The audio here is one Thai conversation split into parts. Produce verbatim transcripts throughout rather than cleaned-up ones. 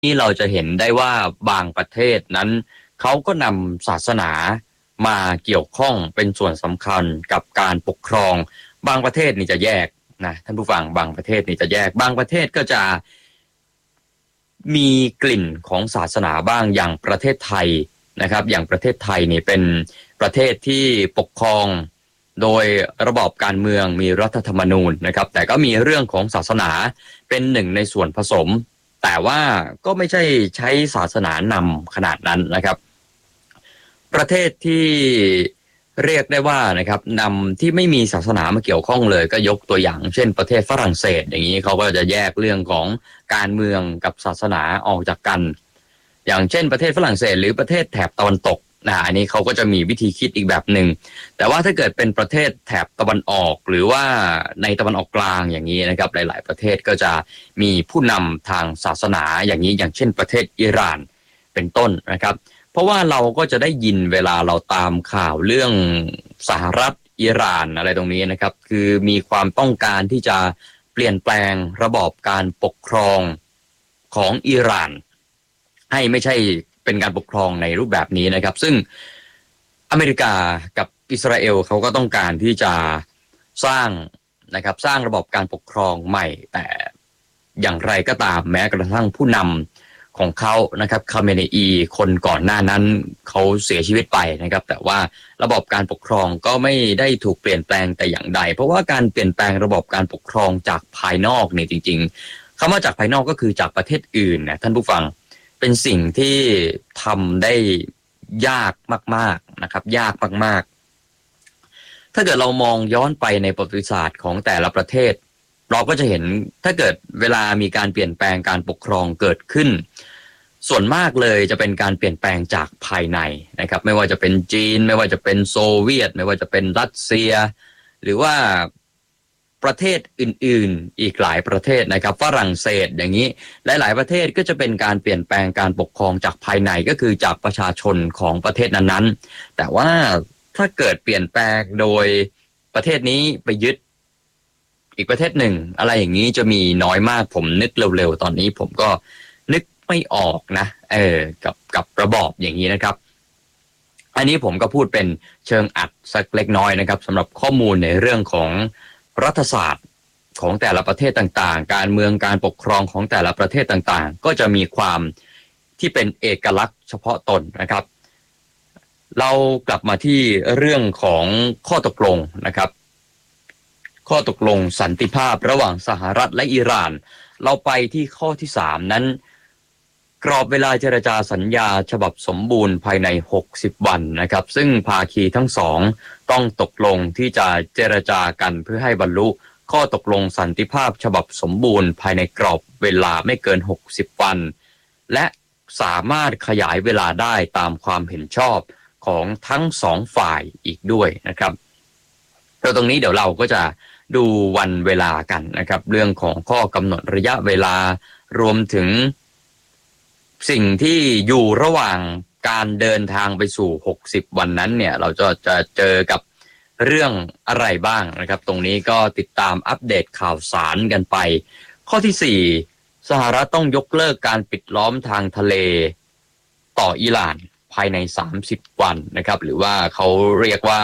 ที่เราจะเห็นได้ว่าบางประเทศนั้นเขาก็นำศาสนามาเกี่ยวข้องเป็นส่วนสำคัญกับการปกครองบางประเทศนี่จะแยกนะท่านผู้ฟังบางประเทศนี่จะแยกบางประเทศก็จะมีกลิ่นของศาสนาบ้างอย่างประเทศไทยนะครับอย่างประเทศไทยนี่เป็นประเทศที่ปกครองโดยระบอบการเมืองมีรัฐธรรมนูญนะครับแต่ก็มีเรื่องของศาสนาเป็นหนึ่งในส่วนผสมแต่ว่าก็ไม่ใช่ใช้ศาสนานำขนาดนั้นนะครับประเทศที่เรียกได้ว่านะครับนำที่ไม่มีศาสนามาเกี่ยวข้องเลยก็ยกตัวอย่างเช่นประเทศฝรั่งเศสอย่างนี้เขาก็จะแยกเรื่องของการเมืองกับศาสนาออกจากกันอย่างเช่นประเทศฝรั่งเศสหรือประเทศแถบตะวันตกนะอันนี้เขาก็จะมีวิธีคิดอีกแบบหนึ่งแต่ว่าถ้าเกิดเป็นประเทศแถบตะวันออกหรือว่าในตะวันออกกลางอย่างนี้นะครับหลายๆประเทศก็จะมีผู้นำทางศาสนาอย่างนี้อย่างเช่นประเทศอิหร่านเป็นต้นนะครับเพราะว่าเราก็จะได้ยินเวลาเราตามข่าวเรื่องสหรัฐอิหร่านอะไรตรงนี้นะครับคือมีความต้องการที่จะเปลี่ยนแปลงระบอบการปกครองของอิหร่านให้ไม่ใช่เป็นการปกครองในรูปแบบนี้นะครับซึ่งอเมริกากับอิสราเอลเขาก็ต้องการที่จะสร้างนะครับสร้างระบบการปกครองใหม่แต่อย่างไรก็ตามแม้กระทั่งผู้นำของเขานะครับคาเมเนอีคนก่อนหน้านั้นเขาเสียชีวิตไปนะครับแต่ว่าระบบการปกครองก็ไม่ได้ถูกเปลี่ยนแปลงแต่อย่างใดเพราะว่าการเปลี่ยนแปลงระบบการปกครองจากภายนอกเนี่ยจริงๆคำว่าจากภายนอกก็คือจากประเทศอื่นนะท่านผู้ฟังเป็นสิ่งที่ทำได้ยากมากๆนะครับยากมากๆถ้าเกิดเรามองย้อนไปในประวัติศาสตร์ของแต่ละประเทศเราก็จะเห็นถ้าเกิดเวลามีการเปลี่ยนแปลงการปกครองเกิดขึ้นส่วนมากเลยจะเป็นการเปลี่ยนแปลงจากภายในนะครับไม่ว่าจะเป็นจีนไม่ว่าจะเป็นโซเวียตไม่ว่าจะเป็นรัสเซียหรือว่าประเทศอื่นๆอีกหลายประเทศนะครับฝรั่งเศสอย่างนี้หลายๆประเทศก็จะเป็นการเปลี่ยนแปลงการปกครองจากภายในก็คือจากประชาชนของประเทศนั้นๆแต่ว่าถ้าเกิดเปลี่ยนแปลงโดยประเทศนี้ไปยึดอีกประเทศหนึ่งอะไรอย่างนี้จะมีน้อยมากผมนึกเร็วๆตอนนี้ผมก็นึกไม่ออกนะเออกับกับระบอบอย่างนี้นะครับอันนี้ผมก็พูดเป็นเชิงอัดสักเล็กน้อยนะครับสำหรับข้อมูลในเรื่องของรัฐศาสตร์ของแต่ละประเทศต่างๆการเมืองการปกครองของแต่ละประเทศต่างๆก็จะมีความที่เป็นเอกลักษณ์เฉพาะตนนะครับเรากลับมาที่เรื่องของข้อตกลงนะครับข้อตกลงสันติภาพระหว่างสหรัฐและอิหร่านเราไปที่ข้อที่สามนั้นกรอบเวลาเจรจาสัญญาฉบับสมบูรณ์ภายในหกสิบวันนะครับซึ่งภาคีทั้งสองต้องตกลงที่จะเจรจากันเพื่อให้บรรลุข้อตกลงสันติภาพฉบับสมบูรณ์ภายในกรอบเวลาไม่เกินหกสิบวันและสามารถขยายเวลาได้ตามความเห็นชอบของทั้งสองฝ่ายอีกด้วยนะครับแล้วตรงนี้เดี๋ยวเราก็จะดูวันเวลากันนะครับเรื่องของข้อกำหนดระยะเวลารวมถึงสิ่งที่อยู่ระหว่างการเดินทางไปสู่หกสิบวันนั้นเนี่ยเราจะจะเจอกับเรื่องอะไรบ้างนะครับตรงนี้ก็ติดตามอัปเดตข่าวสารกันไปข้อที่สี่สหรัฐต้องยกเลิกการปิดล้อมทางทะเลต่ออิหร่านภายในสามสิบวันนะครับหรือว่าเขาเรียกว่า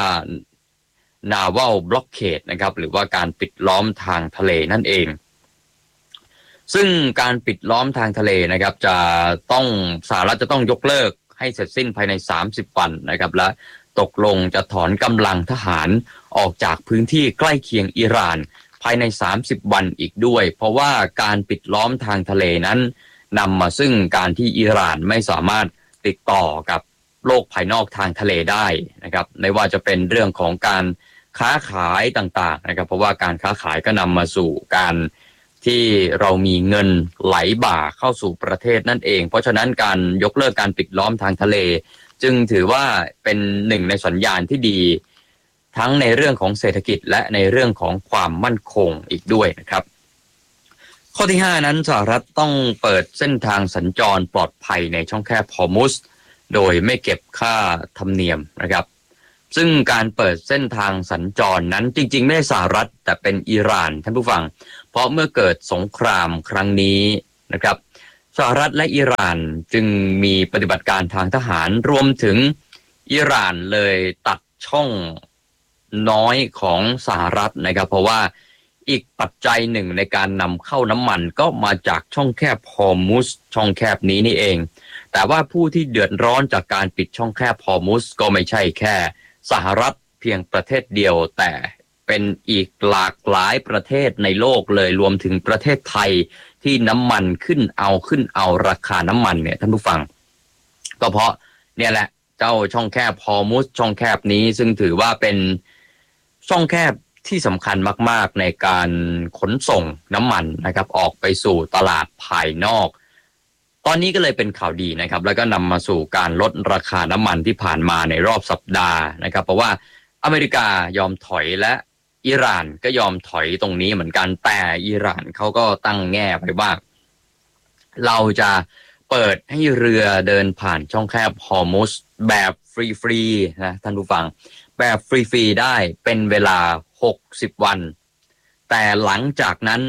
Naval Blockade นะครับหรือว่าการปิดล้อมทางทะเลนั่นเองซึ่งการปิดล้อมทางทะเลนะครับจะต้องสหรัฐจะต้องยกเลิกให้เสร็จสิ้นภายในสามสิบวันนะครับและตกลงจะถอนกำลังทหารออกจากพื้นที่ใกล้เคียงอิหร่านภายในสามสิบวันอีกด้วยเพราะว่าการปิดล้อมทางทะเลนั้นนำมาซึ่งการที่อิหร่านไม่สามารถติดต่อกับโลกภายนอกทางทะเลได้นะครับไม่ว่าจะเป็นเรื่องของการค้าขายต่างๆนะครับเพราะว่าการค้าขายก็นำมาสู่การที่เรามีเงินไหลบ่าเข้าสู่ประเทศนั่นเองเพราะฉะนั้นการยกเลิกการปิดล้อมทางทะเลจึงถือว่าเป็นหนึ่งในสัญญาณที่ดีทั้งในเรื่องของเศรษฐกิจและในเรื่องของความมั่นคงอีกด้วยนะครับข้อที่ห้านั้นสหรัฐต้องเปิดเส้นทางสัญจรปลอดภัยในช่องแคบฮอร์มุซโดยไม่เก็บค่าธรรมเนียมนะครับซึ่งการเปิดเส้นทางสัญจรนั้นจริงๆไม่ใช่สหรัฐแต่เป็นอิหร่านท่านผู้ฟังเพราะเมื่อเกิดสงครามครั้งนี้นะครับสหรัฐและอิหร่านจึงมีปฏิบัติการทางทหารรวมถึงอิหร่านเลยตัดช่องน้อยของสหรัฐนะครับเพราะว่าอีกปัจจัยหนึ่งในการนำเข้าน้ำมันก็มาจากช่องแคบฮอร์มุสช่องแคบนี้นี่เองแต่ว่าผู้ที่เดือดร้อนจากการปิดช่องแคบฮอร์มุสก็ไม่ใช่แค่สหรัฐเพียงประเทศเดียวแต่เป็นอีกหลากหลายประเทศในโลกเลยรวมถึงประเทศไทยที่น้ำมันขึ้นเอาขึ้นเอาราคาน้ำมันเนี่ยท่านผู้ฟังก็เพราะเนี่ยแหละเจ้าช่องแคบฮอร์มุสช่องแคบนี้ซึ่งถือว่าเป็นช่องแคบที่สำคัญมากๆในการขนส่งน้ำมันนะครับออกไปสู่ตลาดภายนอกตอนนี้ก็เลยเป็นข่าวดีนะครับแล้วก็นำมาสู่การลดราคาน้ำมันที่ผ่านมาในรอบสัปดาห์นะครับเพราะว่าอเมริกายอมถอยและอิหร่านก็ยอมถอยตรงนี้เหมือนกันแต่อิหร่านเขาก็ตั้งแง่ไปว่าเราจะเปิดให้เรือเดินผ่านช่องแคบฮอร์มุสแบบฟรีๆนะท่านผู้ฟังแบบฟรีๆได้เป็นเวลาหกสิบวันแต่หลังจากนั้น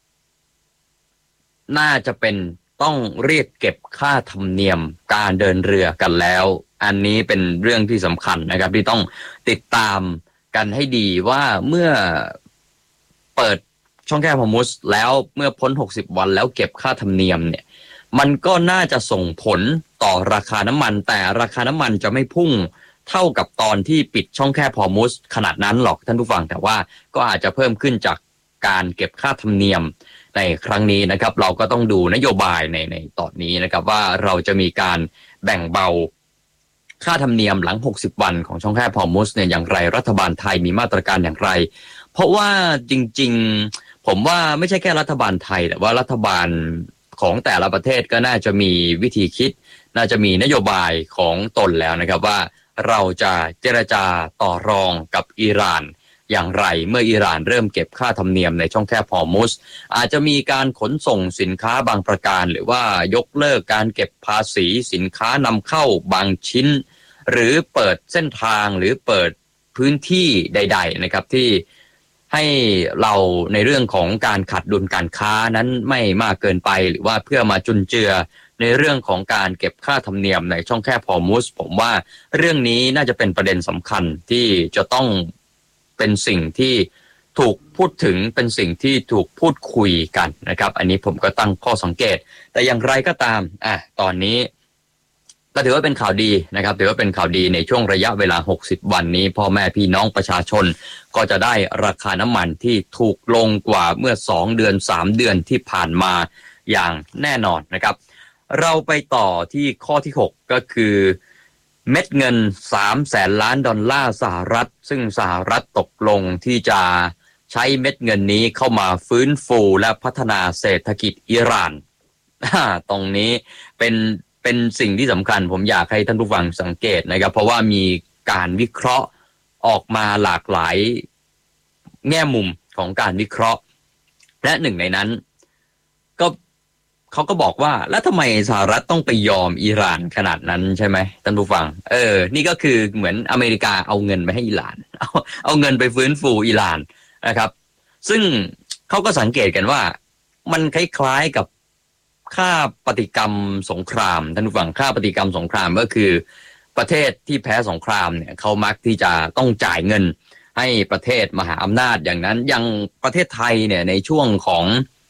น่าจะเป็นต้องเรียกเก็บค่าธรรมเนียมการเดินเรือกันแล้วอันนี้เป็นเรื่องที่สำคัญนะครับที่ต้องติดตามกันให้ดีว่าเมื่อเปิดช่องแคบฮอร์มุสแล้วเมื่อพ้นหกสิบวันแล้วเก็บค่าธรรมเนียมเนี่ยมันก็น่าจะส่งผลต่อราคาน้ำมันแต่ราคาน้ำมันจะไม่พุ่งเท่ากับตอนที่ปิดช่องแคบฮอร์มุสขนาดนั้นหรอกท่านผู้ฟังแต่ว่าก็อาจจะเพิ่มขึ้นจากการเก็บค่าธรรมเนียมในครั้งนี้นะครับเราก็ต้องดูนโยบายในในตอนนี้นะครับว่าเราจะมีการแบ่งเบาค่าธรรมเนียมหลังหกสิบวันของช่องแคบฮอร์มุสเนี่ยอย่างไรรัฐบาลไทยมีมาตรการอย่างไรเพราะว่าจริงๆผมว่าไม่ใช่แค่รัฐบาลไทยแต่ว่ารัฐบาลของแต่ละประเทศก็น่าจะมีวิธีคิดน่าจะมีนโยบายของตนแล้วนะครับว่าเราจะเจรจาต่อรองกับอิหร่านอย่างไรเมื่ออิหร่านเริ่มเก็บค่าธรรมเนียมในช่องแคบฮอร์มุสอาจจะมีการขนส่งสินค้าบางประการหรือว่ายกเลิกการเก็บภาษีสินค้านำเข้าบางชิ้นหรือเปิดเส้นทางหรือเปิดพื้นที่ใดๆนะครับที่ให้เราในเรื่องของการขัดดุลการค้านั้นไม่มากเกินไปหรือว่าเพื่อมาจุนเจือในเรื่องของการเก็บค่าธรรมเนียมในช่องแคบฮอร์มุสผมว่าเรื่องนี้น่าจะเป็นประเด็นสำคัญที่จะต้องเป็นสิ่งที่ถูกพูดถึงเป็นสิ่งที่ถูกพูดคุยกันนะครับอันนี้ผมก็ตั้งข้อสังเกตแต่อย่างไรก็ตามอ่ะตอนนี้ก็ถือว่าเป็นข่าวดีนะครับถือว่าเป็นข่าวดีในช่วงระยะเวลาหกสิบวันนี้พ่อแม่พี่น้องประชาชนก็จะได้ราคาน้ำมันที่ถูกลงกว่าเมื่อสองเดือนสามเดือนที่ผ่านมาอย่างแน่นอนนะครับเราไปต่อที่ข้อที่หกก็คือเม็ดเงินสามแสนล้านดอลลาร์สหรัฐซึ่งสหรัฐตกลงที่จะใช้เม็ดเงินนี้เข้ามาฟื้นฟูและพัฒนาเศรษฐกิจอิหร่านตรงนี้เป็นเป็นสิ่งที่สำคัญผมอยากให้ท่านผู้ฟังสังเกตนะครับเพราะว่ามีการวิเคราะห์ออกมาหลากหลายแง่มุมของการวิเคราะห์และหนึ่งในนั้นก็เขาก็บอกว่าแล้วทำไมสหรัฐต้องไปยอมอิหร่านขนาดนั้นใช่ไหมท่านผู้ฟังเออนี่ก็คือเหมือนอเมริกาเอาเงินไปให้อิหร่านเอาเอาเงินไปฟื้นฟูอิหร่านนะครับซึ่งเขาก็สังเกตกันว่ามันคล้ายๆกับค่าปฏิกรรมสงครามท่านผู้ฟังค่าปฏิกรรมสงครามก็คือประเทศที่แพ้สงครามเนี่ยเขามักที่จะต้องจ่ายเงินให้ประเทศมหาอำนาจอย่างนั้นอย่างประเทศไทยเนี่ยในช่วงของ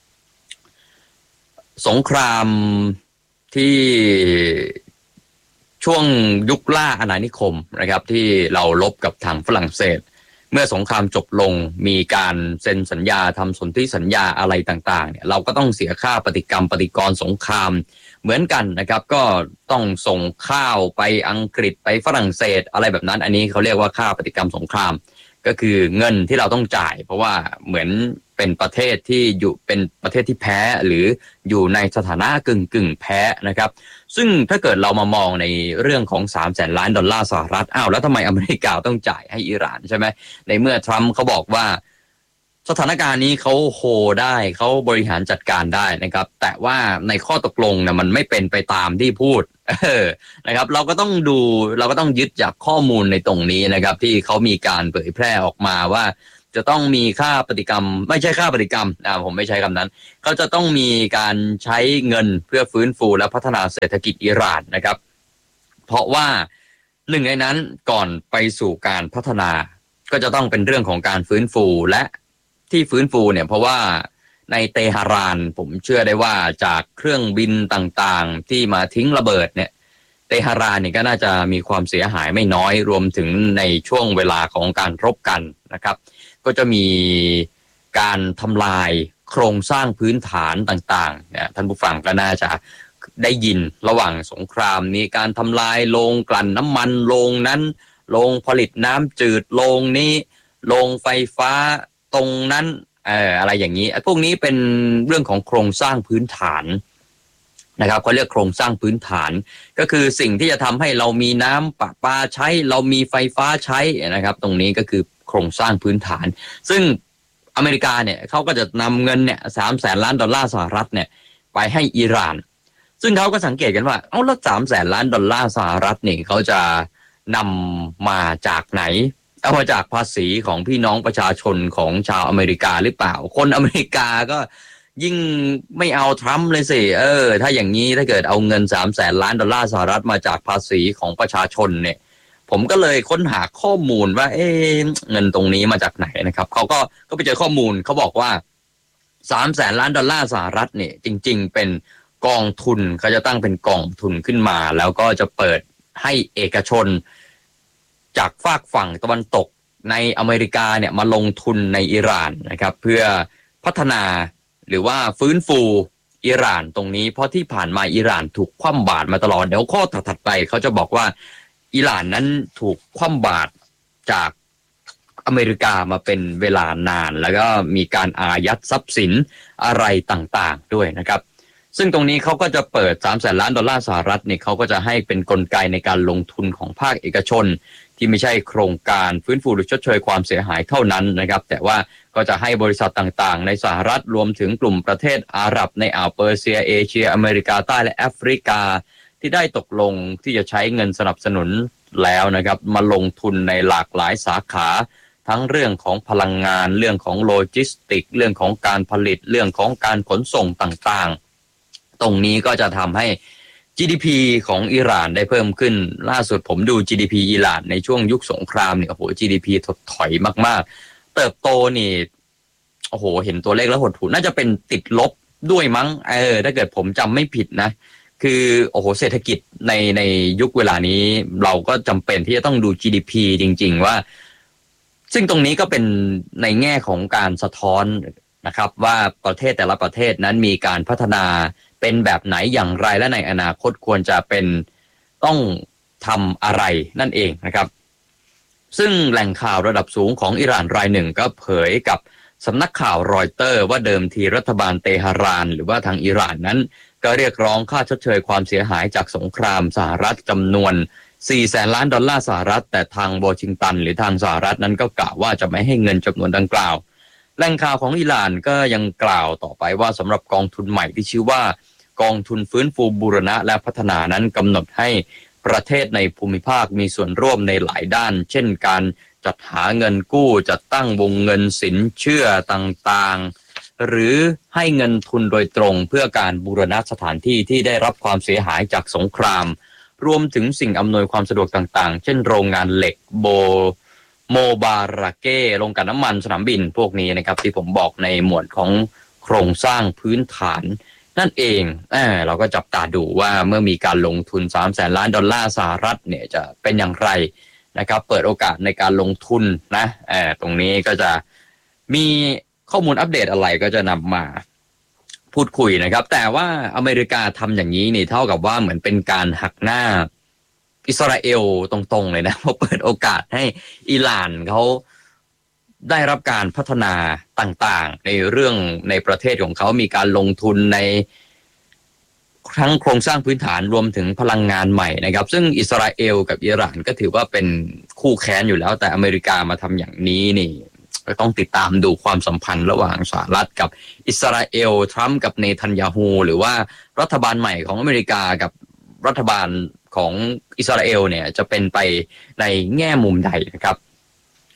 สงครามที่ช่วงยุคล่าอาณานิคมนะครับที่เรารบกับทางฝรั่งเศสเมื่อสงครามจบลงมีการเซ็นสัญญาทำสนธิสัญญาอะไรต่างๆเนี่ยเราก็ต้องเสียค่าปฏิกรรมปฏิกรณ์สงครามเหมือนกันนะครับก็ต้องส่งข้าวไปอังกฤษไปฝรั่งเศสอะไรแบบนั้นอันนี้เขาเรียกว่าค่าปฏิกรรมสงครามก็คือเงินที่เราต้องจ่ายเพราะว่าเหมือนเป็นประเทศที่อยู่เป็นประเทศที่แพ้หรืออยู่ในสถานะกึ่งกึ่งแพ้นะครับซึ่งถ้าเกิดเรามามองในเรื่องของสามแสนล้านดอลลาร์สหรัฐอ้าวแล้วทำไมอเมริกาต้องจ่ายให้อิหร่านใช่ไหมในเมื่อทรัมป์เขาบอกว่าสถานการณ์นี้เขาโฮได้เขาบริหารจัดการได้นะครับแต่ว่าในข้อตกลงเนี่ยมันไม่เป็นไปตามที่พูดเออนะครับเราก็ต้องดูเราก็ต้องยึดจากข้อมูลในตรงนี้นะครับที่เขามีการเผยแพร่ออกมาว่าจะต้องมีค่าปฏิกรรมไม่ใช่ค่าปฏิกรรมอ่าผมไม่ใช้คำนั้นเขาจะต้องมีการใช้เงินเพื่อฟื้นฟูและพัฒนาเศรษฐกิจอิหร่านนะครับเพราะว่าหนึ่งในนั้นก่อนไปสู่การพัฒนาก็จะต้องเป็นเรื่องของการฟื้นฟูและที่ฟื้นฟูเนี่ยเพราะว่าในเตหะรานผมเชื่อได้ว่าจากเครื่องบินต่างๆที่มาทิ้งระเบิดเนี่ยเตหะรานเนี่ยก็น่าจะมีความเสียหายไม่น้อยรวมถึงในช่วงเวลาของการรบกันนะครับก็จะมีการทำลายโครงสร้างพื้นฐานต่างๆเนี่ยท่านผู้ฟังก็น่าจะได้ยินระหว่างสงครามมีการทำลายโรงกลั่นน้ำมันโรงนั้นโรงผลิตน้ำจืดโรงนี้โรงไฟฟ้าตรงนั้นเอ่ออะไรอย่างนี้พวกนี้เป็นเรื่องของโครงสร้างพื้นฐานนะครับเขาเรียกโครงสร้างพื้นฐานก็คือสิ่งที่จะทำให้เรามีน้ำประปาใช้เรามีไฟฟ้าใช้นะครับตรงนี้ก็คือโครงสร้างพื้นฐานซึ่งอเมริกาเนี่ยเขาก็จะนำเงินเนี่ยสามแสนล้านดอลลาร์สหรัฐเนี่ยไปให้อิหร่านซึ่งเขาก็สังเกตกันว่าเอ้าแล้วสามแสนล้านดอลลาร์สหรัฐนี่เขาจะนำมาจากไหนเอามาจากภาษีของพี่น้องประชาชนของชาวอเมริกาหรือเปล่าคนอเมริกาก็ยิ่งไม่เอาทรัมป์เลยสิเออถ้าอย่างนี้ถ้าเกิดเอาเงินสามแสนล้านดอลลาร์สหรัฐมาจากภาษีของประชาชนเนี่ยผมก็เลยค้นหาข้อมูลว่าเอ๊ะเงินตรงนี้มาจากไหนนะครับเขาก็ก็ไปเจอข้อมูลเขาบอกว่าสามแสนล้านดอลลาร์สหรัฐเนี่ยจริงๆเป็นกองทุนเขาจะตั้งเป็นกองทุนขึ้นมาแล้วก็จะเปิดให้เอกชนจากฝากฝั่งตะวันตกในอเมริกาเนี่ยมาลงทุนในอิหร่านนะครับเพื่อพัฒนาหรือว่าฟื้นฟูอิหร่านตรงนี้เพราะที่ผ่านมาอิหร่านถูกคว่ำบาตรมาตลอดเดี๋ยวข้อถัดไปเขาจะบอกว่าอิหร่านนั้นถูกคว่ำบาตรจากอเมริกามาเป็นเวลานานแล้วก็มีการอายัดทรัพย์สินอะไรต่างๆด้วยนะครับซึ่งตรงนี้เขาก็จะเปิดสามแสนล้านดอลลาร์สหรัฐเนี่ยเขาก็จะให้เป็นกลไกในการลงทุนของภาคเอกชนที่ไม่ใช่โครงการฟื้นฟูหรือชดเชยความเสียหายเท่านั้นนะครับแต่ว่าก็จะให้บริษัทต่างๆในสหรัฐรวมถึงกลุ่มประเทศอาหรับในอ่าวเปอร์เซียเอเชียอเมริกาใต้และแอฟริกาที่ได้ตกลงที่จะใช้เงินสนับสนุนแล้วนะครับมาลงทุนในหลากหลายสาขาทั้งเรื่องของพลังงานเรื่องของโลจิสติกเรื่องของการผลิตเรื่องของการขนส่งต่างๆตรงนี้ก็จะทำให้ จี ดี พี ของอิหร่านได้เพิ่มขึ้นล่าสุดผมดู จี ดี พี อิหร่านในช่วงยุคสงครามเนี่ยโอ้โห จี ดี พี ถดถอยมากๆเติบโตนี่โอ้โหเห็นตัวเลขแล้วหดหู่น่าจะเป็นติดลบด้วยมั้งเออถ้าเกิดผมจำไม่ผิดนะคือโอ้โหเศรษฐกิจในในยุคเวลานี้เราก็จำเป็นที่จะต้องดู จี ดี พี จริงๆว่าซึ่งตรงนี้ก็เป็นในแง่ของการสะท้อนนะครับว่าประเทศแต่ละประเทศนั้นมีการพัฒนาเป็นแบบไหนอย่างไรและในอนาคตควรจะเป็นต้องทำอะไรนั่นเองนะครับซึ่งแหล่งข่าวระดับสูงของอิหร่านรายหนึ่งก็เผยกับสำนักข่าวรอยเตอร์ว่าเดิมทีรัฐบาลเตหะรานหรือว่าทางอิหร่านนั้นก็เรียกร้องค่าชดเชยความเสียหายจากสงครามสหรัฐจำนวนสี่แสนล้านดอลลาร์สหรัฐแต่ทางวอชิงตันหรือทางสหรัฐนั้นก็กล่าวว่าจะไม่ให้เงินจำนวนดังกล่าวแหล่งข่าวของอิหร่านก็ยังกล่าวต่อไปว่าสำหรับกองทุนใหม่ที่ชื่อว่ากองทุนฟื้นฟูบูรณะและพัฒนานั้นกำหนดให้ประเทศในภูมิภาคมีส่วนร่วมในหลายด้านเช่นการจัดหาเงินกู้จัดตั้งวงเงินสินเชื่อต่างๆหรือให้เงินทุนโดยตรงเพื่อการบูรณะสถานที่ที่ได้รับความเสียหายจากสงครามรวมถึงสิ่งอำนวยความสะดวกต่างๆเช่นโรงงานเหล็กโบโมบาราเก้โรงกลั่นน้ำมันสนามบินพวกนี้นะครับที่ผมบอกในหมวดของโครงสร้างพื้นฐานนั่นเองเออเราก็จับตาดูว่าเมื่อมีการลงทุนสามแสนล้านดอลลาร์สหรัฐเนี่ยจะเป็นอย่างไรนะครับเปิดโอกาสในการลงทุนนะเออตรงนี้ก็จะมีข้อมูลอัปเดตอะไรก็จะนำมาพูดคุยนะครับแต่ว่าอเมริกาทำอย่างนี้นี่เท่ากับว่าเหมือนเป็นการหักหน้าอิสราเอลตรงๆเลยนะเพราะเปิดโอกาสให้อิหร่านเขาได้รับการพัฒนาต่างๆในเรื่องในประเทศของเขามีการลงทุนในทั้งโครงสร้างพื้นฐานรวมถึงพลังงานใหม่นะครับซึ่งอิสราเอลกับอิหร่านก็ถือว่าเป็นคู่แค้นอยู่แล้วแต่อเมริกามาทำอย่างนี้นี่ก็ต้องติดตามดูความสัมพันธ์ระหว่างสหรัฐกับอิสราเอลทรัมป์กับเนทันยาฮูหรือว่ารัฐบาลใหม่ของอเมริกากับรัฐบาลของอิสราเอลเนี่ยจะเป็นไปในแง่มุมใดนะครับ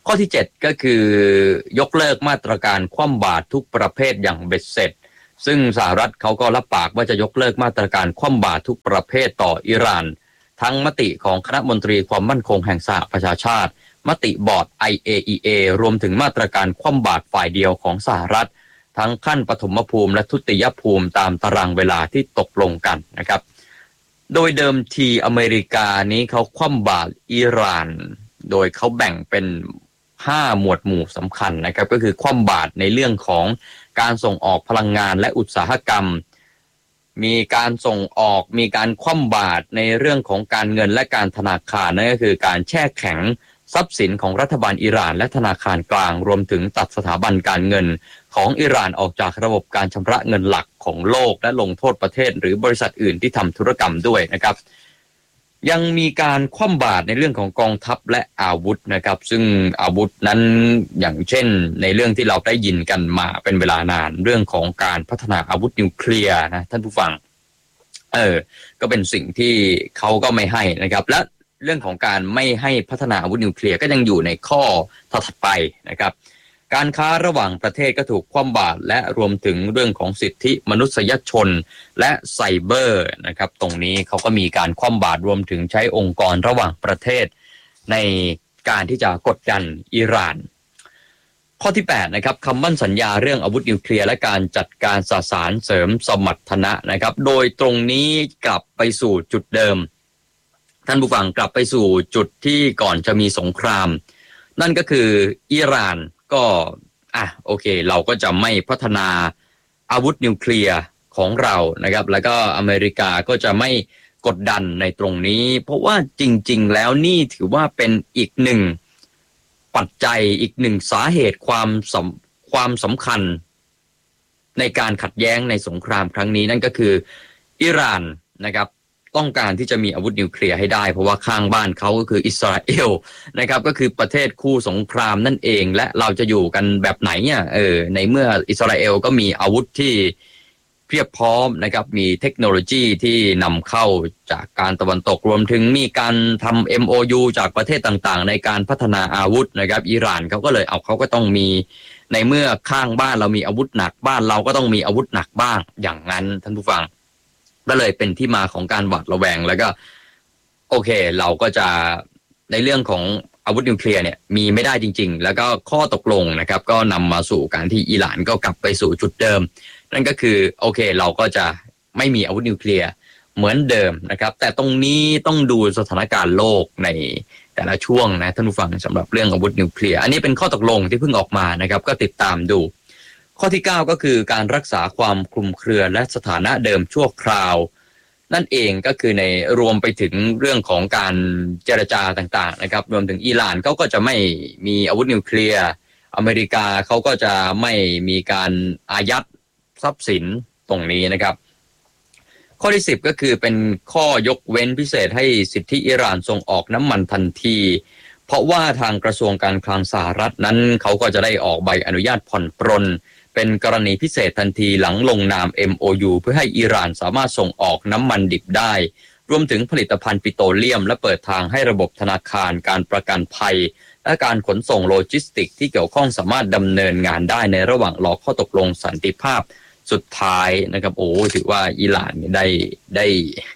ข้อที่เจ็ดก็คือยกเลิกมาตรการคว่ำบาตรทุกประเภทอย่างเบ็ดเสร็จซึ่งสหรัฐเขาก็รับปากว่าจะยกเลิกมาตรการคว่ำบาตรทุกประเภทต่ออิหร่านทั้งมติของคณะมนตรีความมั่นคงแห่งสหประชาชาติมติบอร์ด ไอ เอ อี เอ รวมถึงมาตรการคว่ำบาตรฝ่ายเดียวของสหรัฐทั้งขั้นปฐมภูมิและทุติยภูมิตามตารางเวลาที่ตกลงกันนะครับโดยเดิมทีอเมริกานี้เขาคว่ำบาตรอิหร่านโดยเขาแบ่งเป็นห้าหมวดหมู่สำคัญนะครับก็คือคว่ำบาตรในเรื่องของการส่งออกพลังงานและอุตสาหกรรมมีการส่งออกมีการคว่ำบาตรในเรื่องของการเงินและการธนาคารนั่นก็คือการแช่แข็งทรัพย์สินของรัฐบาลอิหร่านและธนาคารกลางรวมถึงตัดสถาบันการเงินของอิหร่านออกจากระบบการชำระเงินหลักของโลกและลงโทษประเทศหรือบริษัทอื่นที่ทำธุรกรรมด้วยนะครับยังมีการคว่ำบาตรในเรื่องของกองทัพและอาวุธนะครับซึ่งอาวุธนั้นอย่างเช่นในเรื่องที่เราได้ยินกันมาเป็นเวลานานเรื่องของการพัฒนาอาวุธนิวเคลียร์นะท่านผู้ฟังเออก็เป็นสิ่งที่เขาก็ไม่ให้นะครับและเรื่องของการไม่ให้พัฒนาอาวุธนิวเคลียร์ก็ยังอยู่ในข้อถัดไปนะครับการค้าระหว่างประเทศก็ถูกคว่ำบาตรและรวมถึงเรื่องของสิทธิมนุษยชนและไซเบอร์นะครับตรงนี้เขาก็มีการคว่ำบาตรรวมถึงใช้องค์กรระหว่างประเทศในการที่จะกดดันอิหร่านข้อที่แปดนะครับคำมั่นสัญญาเรื่องอาวุธนิวเคลียร์และการจัดการสสารเสริมสมรรถนะนะครับโดยตรงนี้กลับไปสู่จุดเดิมท่านผู้ฟังกลับไปสู่จุดที่ก่อนจะมีสงครามนั่นก็คืออิหร่านก็อ่ะโอเคเราก็จะไม่พัฒนาอาวุธนิวเคลียร์ของเรานะครับแล้วก็อเมริกาก็จะไม่กดดันในตรงนี้เพราะว่าจริงๆแล้วนี่ถือว่าเป็นอีกหนึ่งปัจจัยอีกหนึ่งสาเหตุความสำความสำคัญในการขัดแย้งในสงครามครั้งนี้นั่นก็คืออิหร่านนะครับต้องการที่จะมีอาวุธนิวเคลียร์ให้ได้เพราะว่าข้างบ้านเขาก็คืออิสราเอลนะครับก็คือประเทศคู่สงครามนั่นเองและเราจะอยู่กันแบบไหนเนี่ยเออในเมื่ออิสราเอลก็มีอาวุธที่เพียบพร้อมนะครับมีเทคโนโลยีที่นำเข้าจากการตะวันตกรวมถึงมีการทำ เอ็ม โอ ยู จากประเทศต่างๆในการพัฒนาอาวุธนะครับอิหร่านเขาก็เลยเอาเขาก็ต้องมีในเมื่อข้างบ้านเรามีอาวุธหนักบ้านเราก็ต้องมีอาวุธหนักบ้างอย่างนั้นท่านผู้ฟังก็เลยเป็นที่มาของการหวาดระแวงแล้วก็โอเคเราก็จะในเรื่องของอาวุธนิวเคลียร์เนี่ยมีไม่ได้จริงๆแล้วก็ข้อตกลงนะครับก็นำมาสู่การที่อิหร่านก็กลับไปสู่จุดเดิมนั่นก็คือโอเคเราก็จะไม่มีอาวุธนิวเคลียร์เหมือนเดิมนะครับแต่ตรงนี้ต้องดูสถานการณ์โลกในแต่ละช่วงนะท่านผู้ฟังสำหรับเรื่องอาวุธนิวเคลียร์อันนี้เป็นข้อตกลงที่เพิ่งออกมานะครับก็ติดตามดูข้อที่เก้าก็คือการรักษาความคลุมเครือและสถานะเดิมชั่วคราวนั่นเองก็คือในรวมไปถึงเรื่องของการเจรจาต่างๆนะครับรวมถึงอิหร่านเขาก็จะไม่มีอาวุธนิวเคลียร์อเมริกาเขาก็จะไม่มีการอายัดทรัพย์สินตรงนี้นะครับข้อที่สิบก็คือเป็นข้อยกเว้นพิเศษให้สิทธิอิหร่านส่งออกน้ำมันทันทีเพราะว่าทางกระทรวงการคลังสหรัฐนั้นเขาก็จะได้ออกใบอนุญาตผ่อนปรนเป็นกรณีพิเศษทันทีหลังลงนาม เอ็ม โอ ยู เพื่อให้อิหร่านสามารถส่งออกน้ำมันดิบได้รวมถึงผลิตภัณฑ์ปิโตรเลียมและเปิดทางให้ระบบธนาคารการประกันภัยและการขนส่งโลจิสติกที่เกี่ยวข้องสามารถดำเนินงานได้ในระหว่างรอข้อตกลงสันติภาพสุดท้ายนะครับโอ้ถือว่าอิหร่านได้ได้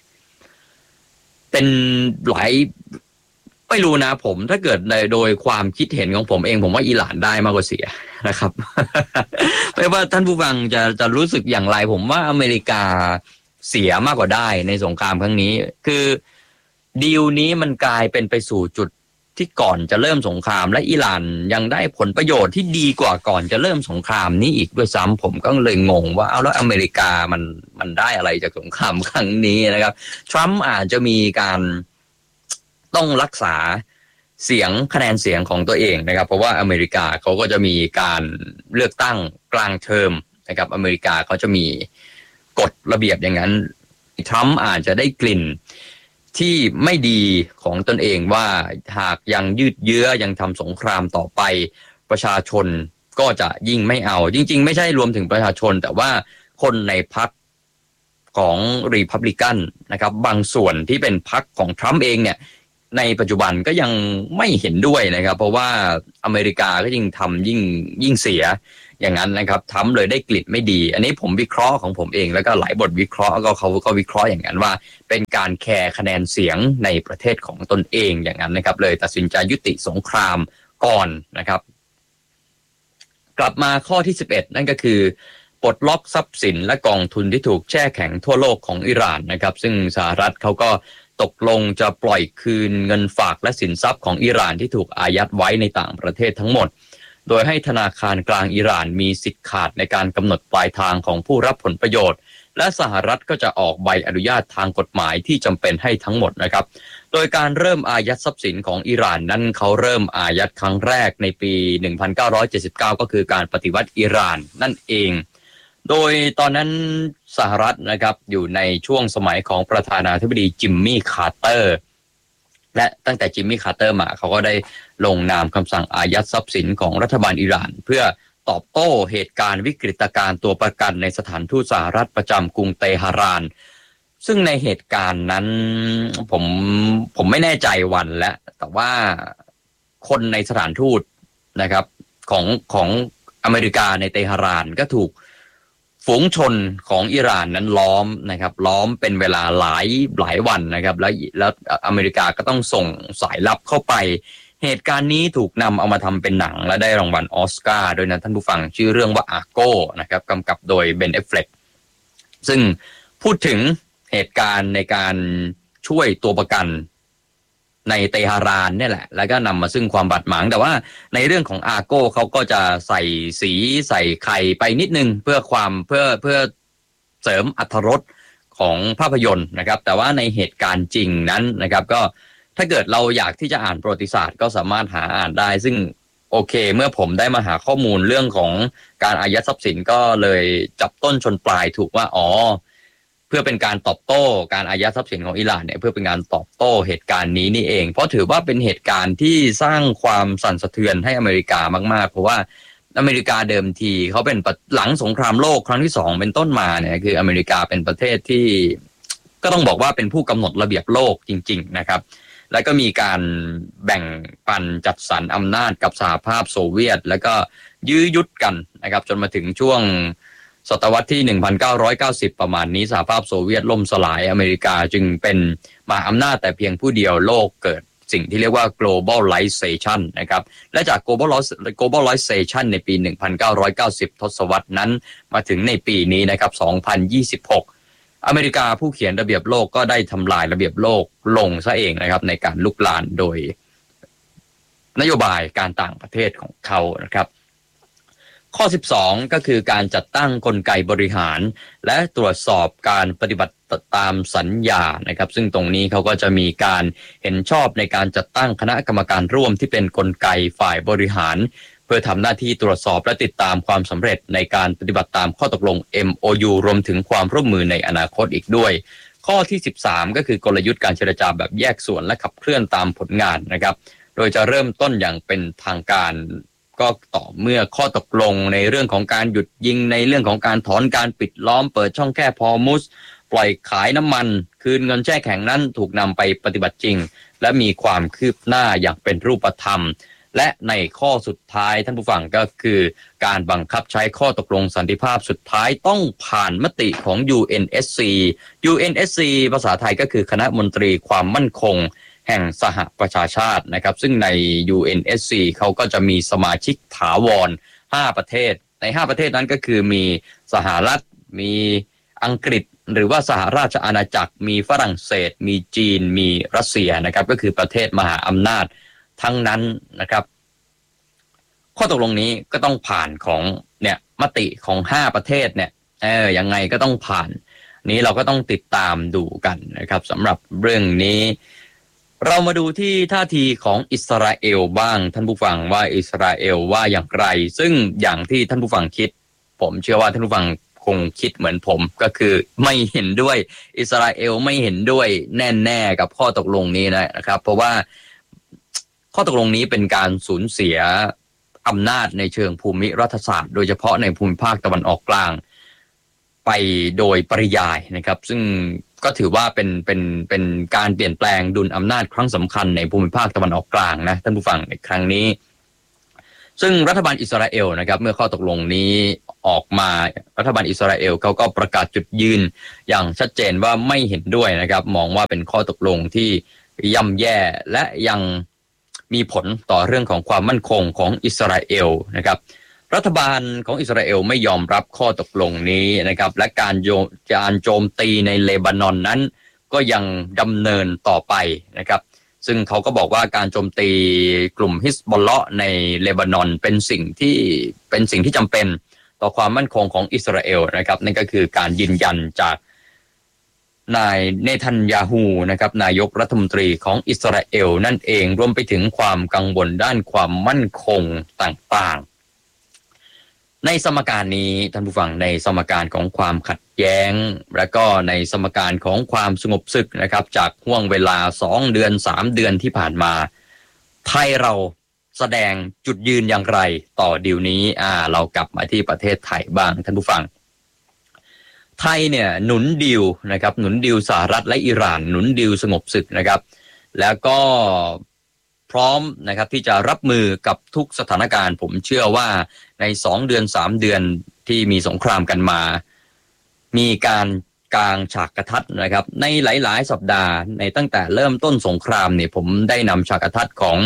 เป็นหลายไม่รู้นะผมถ้าเกิดโดยความคิดเห็นของผมเองผมว่าอิหร่านได้มากกว่าเสียนะครับ ไม่ว่าท่านผู้ฟังจะจะรู้สึกอย่างไรผมว่าอเมริกาเสียมากกว่าได้ในสงครามครั้งนี้คือดีลนี้มันกลายเป็นไปสู่จุดที่ก่อนจะเริ่มสงครามและอิหร่านยังได้ผลประโยชน์ที่ดีกว่าก่อนจะเริ่มสงครามนี้อีกด้วยซ้ำผมก็เลยงงว่าเอาแล้วอเมริกามันมันได้อะไรจากสงครามครั้งนี้นะครับทรัมป์อาจจะมีการต้องรักษาเสียงคะแนนเสียงของตัวเองนะครับเพราะว่าอเมริกาเขาก็จะมีการเลือกตั้งกลางเทอมนะครับอเมริกาเขาจะมีกฎระเบียบอย่างนั้นทรัมป์อาจจะได้กลิ่นที่ไม่ดีของตนเองว่าหากยังยืดเยื้อยังทำสงครามต่อไปประชาชนก็จะยิ่งไม่เอาจริงๆไม่ใช่รวมถึงประชาชนแต่ว่าคนในพรรคของรีพับลิกันนะครับบางส่วนที่เป็นพรรคของทรัมป์เองเนี่ยในปัจจุบันก็ยังไม่เห็นด้วยนะครับเพราะว่าอเมริกาก็ยิ่งทำยิ่งยิ่งเสียอย่างนั้นนะครับทำเลยได้กลิ่นไม่ดีอันนี้ผมวิเคราะห์ของผมเองแล้วก็หลายบทวิเคราะห์ก็เขาก็วิเคราะห์อย่างนั้นว่าเป็นการแคร์คะแนนเสียงในประเทศของตนเองอย่างนั้นนะครับเลยตัดสินใจยุติสงครามก่อนนะครับกลับมาข้อที่สิบเอ็ดนั่นก็คือปลดล็อกทรัพย์สินและกองทุนที่ถูกแช่แข็งทั่วโลกของอิหร่านนะครับซึ่งสหรัฐเขาก็ตกลงจะปล่อยคืนเงินฝากและสินทรัพย์ของอิหร่านที่ถูกอายัดไว้ในต่างประเทศทั้งหมดโดยให้ธนาคารกลางอิหร่านมีสิทธิ์ขาดในการกำหนดปลายทางของผู้รับผลประโยชน์และสหรัฐก็จะออกใบอนุญาตทางกฎหมายที่จำเป็นให้ทั้งหมดนะครับโดยการเริ่มอายัดทรัพย์สินของอิหร่านนั้นเขาเริ่มอายัดครั้งแรกในปีหนึ่งพันเก้าร้อยเจ็ดสิบเก้าก็คือการปฏิวัติอิหร่านนั่นเองโดยตอนนั้นสหรัฐนะครับอยู่ในช่วงสมัยของประธานาธิบดีจิมมี่คาร์เตอร์และตั้งแต่จิมมี่คาร์เตอร์มาเขาก็ได้ลงนามคำสั่งอายัดทรัพย์สินของรัฐบาลอิหร่านเพื่อตอบโต้เหตุการณ์วิกฤตการณ์ตัวประกันในสถานทูตสหรัฐประจำกรุงเตหะรานซึ่งในเหตุการณ์นั้นผมผมไม่แน่ใจวันแล้วแต่ว่าคนในสถานทูตนะครับของของอเมริกาในเตหะรานก็ถูกฝูงชนของอิหร่านนั้นล้อมนะครับล้อมเป็นเวลาหลายหลายวันนะครับแล้วแล้วอเมริกาก็ต้องส่งสายลับเข้าไปเหตุการณ์นี้ถูกนำเอามาทำเป็นหนังและได้รางวัลออสการ์โดยนะท่านผู้ฟังชื่อเรื่องว่าอาโก้นะครับกำกับโดยเบน เอฟเฟล็กซึ่งพูดถึงเหตุการณ์ในการช่วยตัวประกันในเตหะรานเนี่ยแหละแล้วก็นำมาซึ่งความบาดหมางแต่ว่าในเรื่องของอาโก้เขาก็จะใส่สีใส่ไข่ไปนิดนึงเพื่อความเพื่อเพื่อเสริมอรรถรสของภาพยนตร์นะครับแต่ว่าในเหตุการณ์จริงนั้นนะครับก็ถ้าเกิดเราอยากที่จะอ่านประวัติศาสตร์ก็สามารถหาอ่านได้ซึ่งโอเคเมื่อผมได้มาหาข้อมูลเรื่องของการอายัดทรัพย์สินก็เลยจับต้นชนปลายถูกว่าอ๋อเพื่อเป็นการตอบโต้การอายัดทรัพย์สินของอิหร่านเนี่ยเพื่อเป็นการตอบโต้เหตุการณ์นี้นี่เองเพราะถือว่าเป็นเหตุการณ์ที่สร้างความสั่นสะเทือนให้อเมริกามากๆเพราะว่าอเมริกาเดิมทีเขาเป็นหลังสงครามโลกครั้งที่สองเป็นต้นมาเนี่ยคืออเมริกาเป็นประเทศที่ก็ต้องบอกว่าเป็นผู้กำหนดระเบียบโลกจริงๆนะครับแล้วก็มีการแบ่งปันจัดสรรอำนาจกับสหภาพโซเวียตแล้วก็ยื้อยุดกันนะครับจนมาถึงช่วงศตวรรษที่หนึ่งพันเก้าร้อยเก้าสิบประมาณนี้สหภาพโซเวียตล่มสลายอเมริกาจึงเป็นมหาอำนาจแต่เพียงผู้เดียวโลกเกิดสิ่งที่เรียกว่า globalization นะครับและจาก globalization ในปีหนึ่งพันเก้าร้อยเก้าสิบทศวรรษนั้นมาถึงในปีนี้นะครับสองพันยี่สิบหกอเมริกาผู้เขียนระเบียบโลกก็ได้ทำลายระเบียบโลกลงซะเองนะครับในการลุกลานโดยนโยบายการต่างประเทศของเขานะครับข้อสิบสองก็คือการจัดตั้งกลไกบริหารและตรวจสอบการปฏิบัติตามสัญญานะครับซึ่งตรงนี้เขาก็จะมีการเห็นชอบในการจัดตั้งคณะกรรมการร่วมที่เป็นกลไกฝ่ายบริหารเพื่อทำหน้าที่ตรวจสอบและติดตามความสำเร็จในการปฏิบัติตามข้อตกลง เอ็ม โอ ยู รวมถึงความร่วมมือในอนาคตอีกด้วยข้อที่สิบสามก็คือกลยุทธ์การเจรจาแบบแยกส่วนและขับเคลื่อนตามผลงานนะครับโดยจะเริ่มต้นอย่างเป็นทางการก็ต่อเมื่อข้อตกลงในเรื่องของการหยุดยิงในเรื่องของการถอนการปิดล้อมเปิดช่องแคบฮอร์มุซปล่อยขายน้ำมันคืนเงินแช่แข็งนั้นถูกนำไปปฏิบัติจริงและมีความคืบหน้าอย่างเป็นรูปธรรมและในข้อสุดท้ายท่านผู้ฟังก็คือการบังคับใช้ข้อตกลงสันติภาพสุดท้ายต้องผ่านมติของ ยู เอ็น เอส ซี ยู เอ็น เอส ซี ภาษาไทยก็คือคณะมนตรีความมั่นคงแห่งสหประชาชาตินะครับซึ่งใน ยู เอ็น เอส ซี เขาก็จะมีสมาชิกถาวรห้าประเทศในห้าประเทศนั้นก็คือมีสหรัฐมีอังกฤษหรือว่าสหราชอาณาจักรมีฝรั่งเศสมีจีนมีรัสเซียนะครับก็คือประเทศมหาอำนาจทั้งนั้นนะครับข้อตกลงนี้ก็ต้องผ่านของเนี่ยมติของห้าประเทศเนี่ยเออยังไงก็ต้องผ่านนี้เราก็ต้องติดตามดูกันนะครับสำหรับเรื่องนี้เรามาดูที่ท่าทีของอิสราเอลบ้างท่านผู้ฟังว่าอิสราเอลว่าอย่างไรซึ่งอย่างที่ท่านผู้ฟังคิดผมเชื่อว่าท่านผู้ฟังคงคิดเหมือนผมก็คือไม่เห็นด้วยอิสราเอลไม่เห็นด้วยแน่ๆกับข้อตกลงนี้นะครับเพราะว่าข้อตกลงนี้เป็นการสูญเสียอำนาจในเชิงภูมิรัฐศาสตร์โดยเฉพาะในภูมิภาคตะวันออกกลางไปโดยปริยายนะครับซึ่งก็ถือว่าเป็นเป็นเป็นการเปลี่ยนแปลงดุลอำนาจครั้งสำคัญในภูมิภาคตะวันออกกลางนะท่านผู้ฟังในครั้งนี้ซึ่งรัฐบาลอิสราเอลนะครับเมื่อข้อตกลงนี้ออกมารัฐบาลอิสราเอลเขาก็ประกาศจุดยืนอย่างชัดเจนว่าไม่เห็นด้วยนะครับมองว่าเป็นข้อตกลงที่ย่ำแย่และยังมีผลต่อเรื่องของความมั่นคงของอิสราเอลนะครับรัฐบาลของอิสราเอลไม่ยอมรับข้อตกลงนี้นะครับและการโจมการโจมตีในเลบานอนนั้นก็ยังดำเนินต่อไปนะครับซึ่งเขาก็บอกว่าการโจมตีกลุ่มฮิซบอลเลาะห์ในเลบานอนเป็นสิ่งที่เป็นสิ่งที่จำเป็นต่อความมั่นคงของอิสราเอลนะครับนั่นก็คือการยืนยันจากนายเนทันยาฮูนะครับนายกรัฐมนตรีของอิสราเอลนั่นเองรวมไปถึงความกังวลด้านความมั่นคงต่างๆในสมการนี้ท่านผู้ฟังในสมการของความขัดแย้งและก็ในสมการของความสงบศึกนะครับจากห่วงเวลาสองเดือนสามเดือนที่ผ่านมาไทยเราแสดงจุดยืนอย่างไรต่อดีลนี้อ่าเรากลับมาที่ประเทศไทยบ้างท่านผู้ฟังไทยเนี่ยหนุนดีลนะครับหนุนดีลสหรัฐและอิหร่านหนุนดีลสงบศึกนะครับแล้วก็พร้อมนะครับที่จะรับมือกับทุกสถานการณ์ผมเชื่อว่าในสองเดือนสามเดือนที่มีสงครามกันมามีการกางฉากกระทัดนะครับในหลายๆสัปดาห์ในตั้งแต่เริ่มต้นสงครามเนี่ยผมได้นำฉากกระทัดของ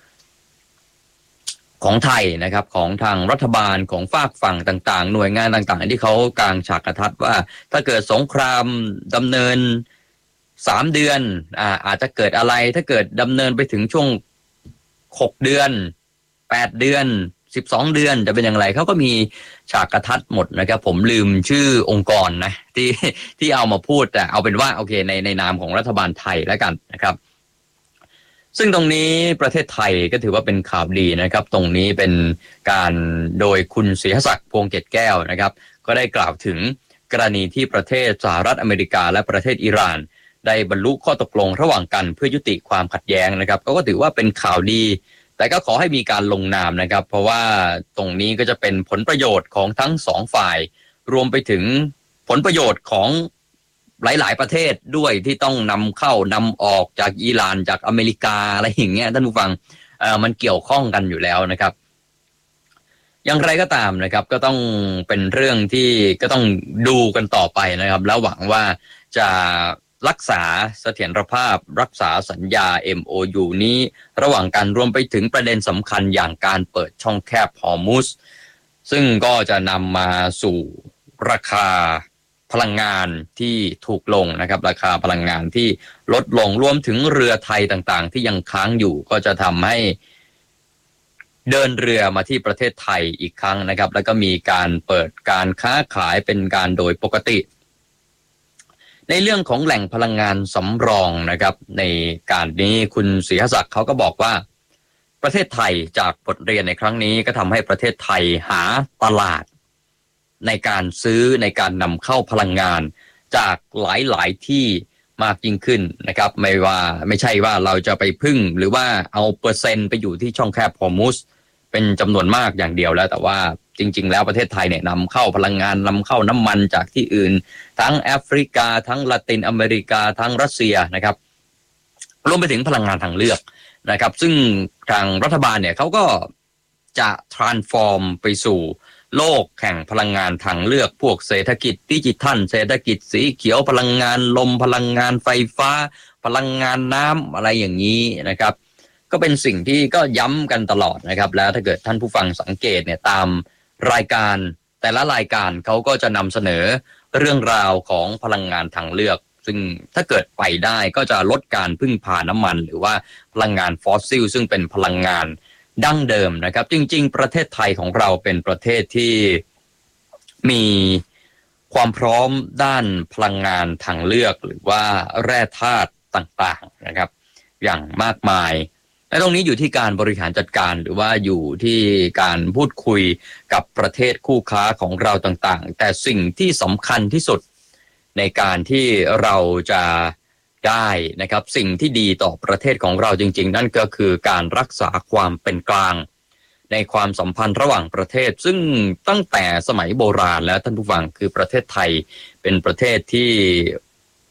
ของไทยนะครับของทางรัฐบาลของฝากฝั่งต่างๆหน่วยงานต่างๆที่เขากางฉากกระทัดว่าถ้าเกิดสงครามดำเนินสามเดือนอ่าอาจจะเกิดอะไรถ้าเกิดดำเนินไปถึงช่วงหกเดือนแปดเดือนสิบสองเดือนจะเป็นอย่างไรเขาก็มีฉากกระทัดหมดนะครับผมลืมชื่อองค์กรนะที่ที่เอามาพูดแต่เอาเป็นว่าโอเคในในนามของรัฐบาลไทยแล้วกันนะครับซึ่งตรงนี้ประเทศไทยก็ถือว่าเป็นข่าวดีนะครับตรงนี้เป็นการโดยคุณศรีศักดิ์พวงเกตแก้วนะครับก็ได้กล่าวถึงกรณีที่ประเทศสหรัฐอเมริกาและประเทศอิหร่านได้บรรลุข้อตกลงระหว่างกันเพื่อยุติความขัดแย้งนะครับก็ถือว่าเป็นข่าวดีแต่ก็ขอให้มีการลงนามนะครับเพราะว่าตรงนี้ก็จะเป็นผลประโยชน์ของทั้งสองฝ่ายรวมไปถึงผลประโยชน์ของหลายๆประเทศด้วยที่ต้องนำเข้านำออกจากอิหร่านจากอเมริกาอะไรอย่างเงี้ยท่านผู้ฟังเอ่อมันเกี่ยวข้องกันอยู่แล้วนะครับอย่างไรก็ตามนะครับก็ต้องเป็นเรื่องที่ก็ต้องดูกันต่อไปนะครับแล้วหวังว่าจะรักษาเสถียรภาพรักษาสัญญา เอ็ม โอ ยู นี้ระหว่างกันรวมไปถึงประเด็นสำคัญอย่างการเปิดช่องแคบฮอร์มุซซึ่งก็จะนำมาสู่ราคาพลังงานที่ถูกลงนะครับราคาพลังงานที่ลดลงรวมถึงเรือไทยต่างๆที่ยังค้างอยู่ก็จะทำให้เดินเรือมาที่ประเทศไทยอีกครั้งนะครับแล้วก็มีการเปิดการค้าขายเป็นการโดยปกติในเรื่องของแหล่งพลังงานสำรองนะครับในการนี้คุณศรีศักดิ์เขาก็บอกว่าประเทศไทยจากบทเรียนในครั้งนี้ก็ทำให้ประเทศไทยหาตลาดในการซื้อในการนำเข้าพลังงานจากหลายๆที่มากยิ่งขึ้นนะครับไม่ว่าไม่ใช่ว่าเราจะไปพึ่งหรือว่าเอาเปอร์เซ็นต์ไปอยู่ที่ช่องแคบฮอร์มุซเป็นจำนวนมากอย่างเดียวแล้วแต่ว่าจริงๆแล้วประเทศไทยเนี่ยนำเข้าพลังงานนำเข้าน้ำมันจากที่อื่นทั้งแอฟริกาทั้งละตินอเมริกาทั้งรัสเซียนะครับรวมไปถึงพลังงานทางเลือกนะครับซึ่งทางรัฐบาลเนี่ยเขาก็จะ transform ไปสู่โลกแห่งพลังงานทางเลือกพวกเศรษฐกิจดิจิทัลเศรษฐกิจสีเขียวพลังงานลมพลังงานไฟฟ้าพลังงานน้ำอะไรอย่างนี้นะครับก็เป็นสิ่งที่ก็ย้ำกันตลอดนะครับแล้วถ้าเกิดท่านผู้ฟังสังเกตเนี่ยตามรายการแต่ละรายการเขาก็จะนำเสนอเรื่องราวของพลังงานทางเลือกซึ่งถ้าเกิดไปได้ก็จะลดการพึ่งพาน้ำมันหรือว่าพลังงานฟอสซิลซึ่งเป็นพลังงานดั้งเดิมนะครับจริงๆประเทศไทยของเราเป็นประเทศที่มีความพร้อมด้านพลังงานทางเลือกหรือว่าแร่ธาตุต่างๆนะครับอย่างมากมายและตรงนี้อยู่ที่การบริหารจัดการหรือว่าอยู่ที่การพูดคุยกับประเทศคู่ค้าของเราต่างๆแต่สิ่งที่สำคัญที่สุดในการที่เราจะได้นะครับสิ่งที่ดีต่อประเทศของเราจริงๆนั่นก็คือการรักษาความเป็นกลางในความสัมพันธ์ระหว่างประเทศซึ่งตั้งแต่สมัยโบราณแล้วท่านผู้ฟังคือประเทศไทยเป็นประเทศที่พ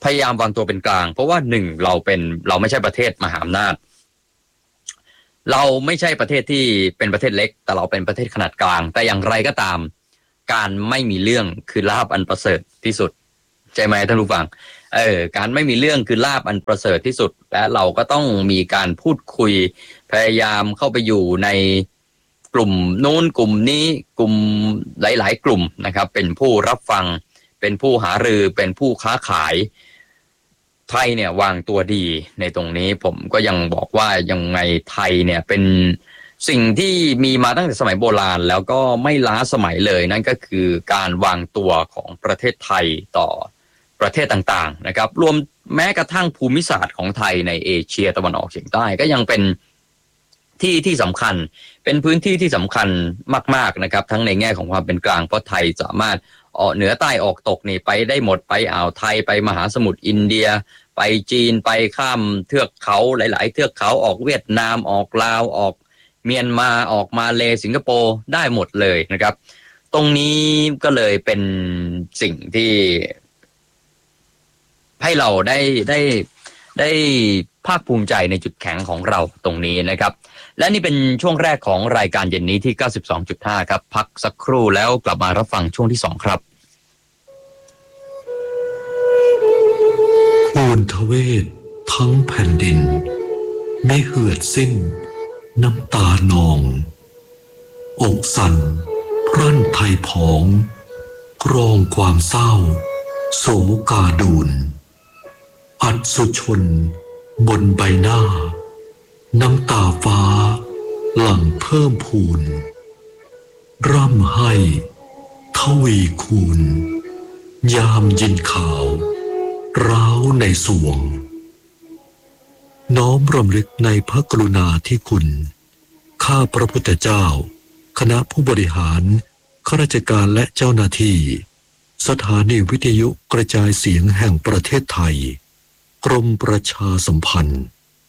พยายามวางตัวเป็นกลางเพราะว่าหนึ่งเราเป็นเราไม่ใช่ประเทศมหาอำนาจเราไม่ใช่ประเทศที่เป็นประเทศเล็กแต่เราเป็นประเทศขนาดกลางแต่อย่างไรก็ตามการไม่มีเรื่องคือลาภอันประเสริฐที่สุดใช่ไหมท่านผู้ฟังเออการไม่มีเรื่องคือลาภอันประเสริฐที่สุดและเราก็ต้องมีการพูดคุยพยายามเข้าไปอยู่ในกลุ่มนู้นกลุ่มนี้กลุ่มหลายๆกลุ่มนะครับเป็นผู้รับฟังเป็นผู้หารือเป็นผู้ค้าขายไทยเนี่ยวางตัวดีในตรงนี้ผมก็ยังบอกว่ายังไงไทยเนี่ยเป็นสิ่งที่มีมาตั้งแต่สมัยโบราณแล้วก็ไม่ล้าสมัยเลยนั่นก็คือการวางตัวของประเทศไทยต่อประเทศต่างๆนะครับรวมแม้กระทั่งภูมิศาสตร์ของไทยในเอเชียตะวันออกเฉียงใต้ก็ยังเป็นที่ที่สำคัญเป็นพื้นที่ที่สำคัญมากๆนะครับทั้งในแง่ของความเป็นกลางเพราะไทยสามารถออกเหนือใต้ออกตกนี่ไปได้หมดไปอ่าวไทยไปมหาสมุทรอินเดียไปจีนไปข้ามเทือกเขาหลายๆเทือกเขาออกเวียดนามออกลาวออกเมียนมาออกมาเลสิงคโปร์ได้หมดเลยนะครับตรงนี้ก็เลยเป็นสิ่งที่ให้เราได้ได้ได้ภาคภูมิใจในจุดแข็งของเราตรงนี้นะครับและนี่เป็นช่วงแรกของรายการเย็นนี้ที่ เก้าสิบสองจุดห้า ครับพักสักครู่แล้วกลับมารับฟังช่วงที่สองครับโอนทเวศทั้งแผ่นดินไม่เหือดสิ้นน้ำตานองอกสั่นพรั่นไทยผองกรองความเศร้าโศกาดูนอัศชนบนใบหน้าน้ำตาฟ้าหลั่งเพิ่มพูนร่ำให้ทวีคูณยามยินข่าวร้าวในสวงน้อมรำลึกในพระกรุณาธิคุณข้าพระพุทธเจ้าคณะผู้บริหารข้าราชการและเจ้าหน้าที่สถานีวิทยุกระจายเสียงแห่งประเทศไทยกรมประชาสัมพันธ์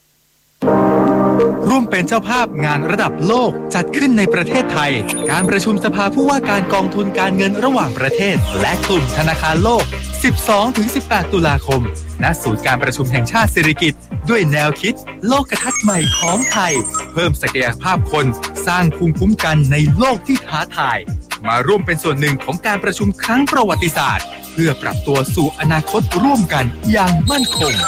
ร่วมเป็นเจ้าภาพงานระดับโลกจัดขึ้นในประเทศไทยการประชุมสภาผู้ว่าการกองทุนการเงินระหว่างประเทศและกลุ่มธนาคารโลก สิบสองถึงสิบแปด ตุลาคมณศูนย์การประชุมแห่งชาติสิริกิติ์ด้วยแนวคิดโลกทัศน์ใหม่ของไทยเพิ่มศักยภาพคนสร้างภูมิคุ้มกันในโลกที่ท้าทายมาร่วมเป็นส่วนหนึ่งของการประชุมครั้งประวัติศาสตร์เพื่อปรับตัวสู่อนาคตร่วมกันอย่างมั่นคง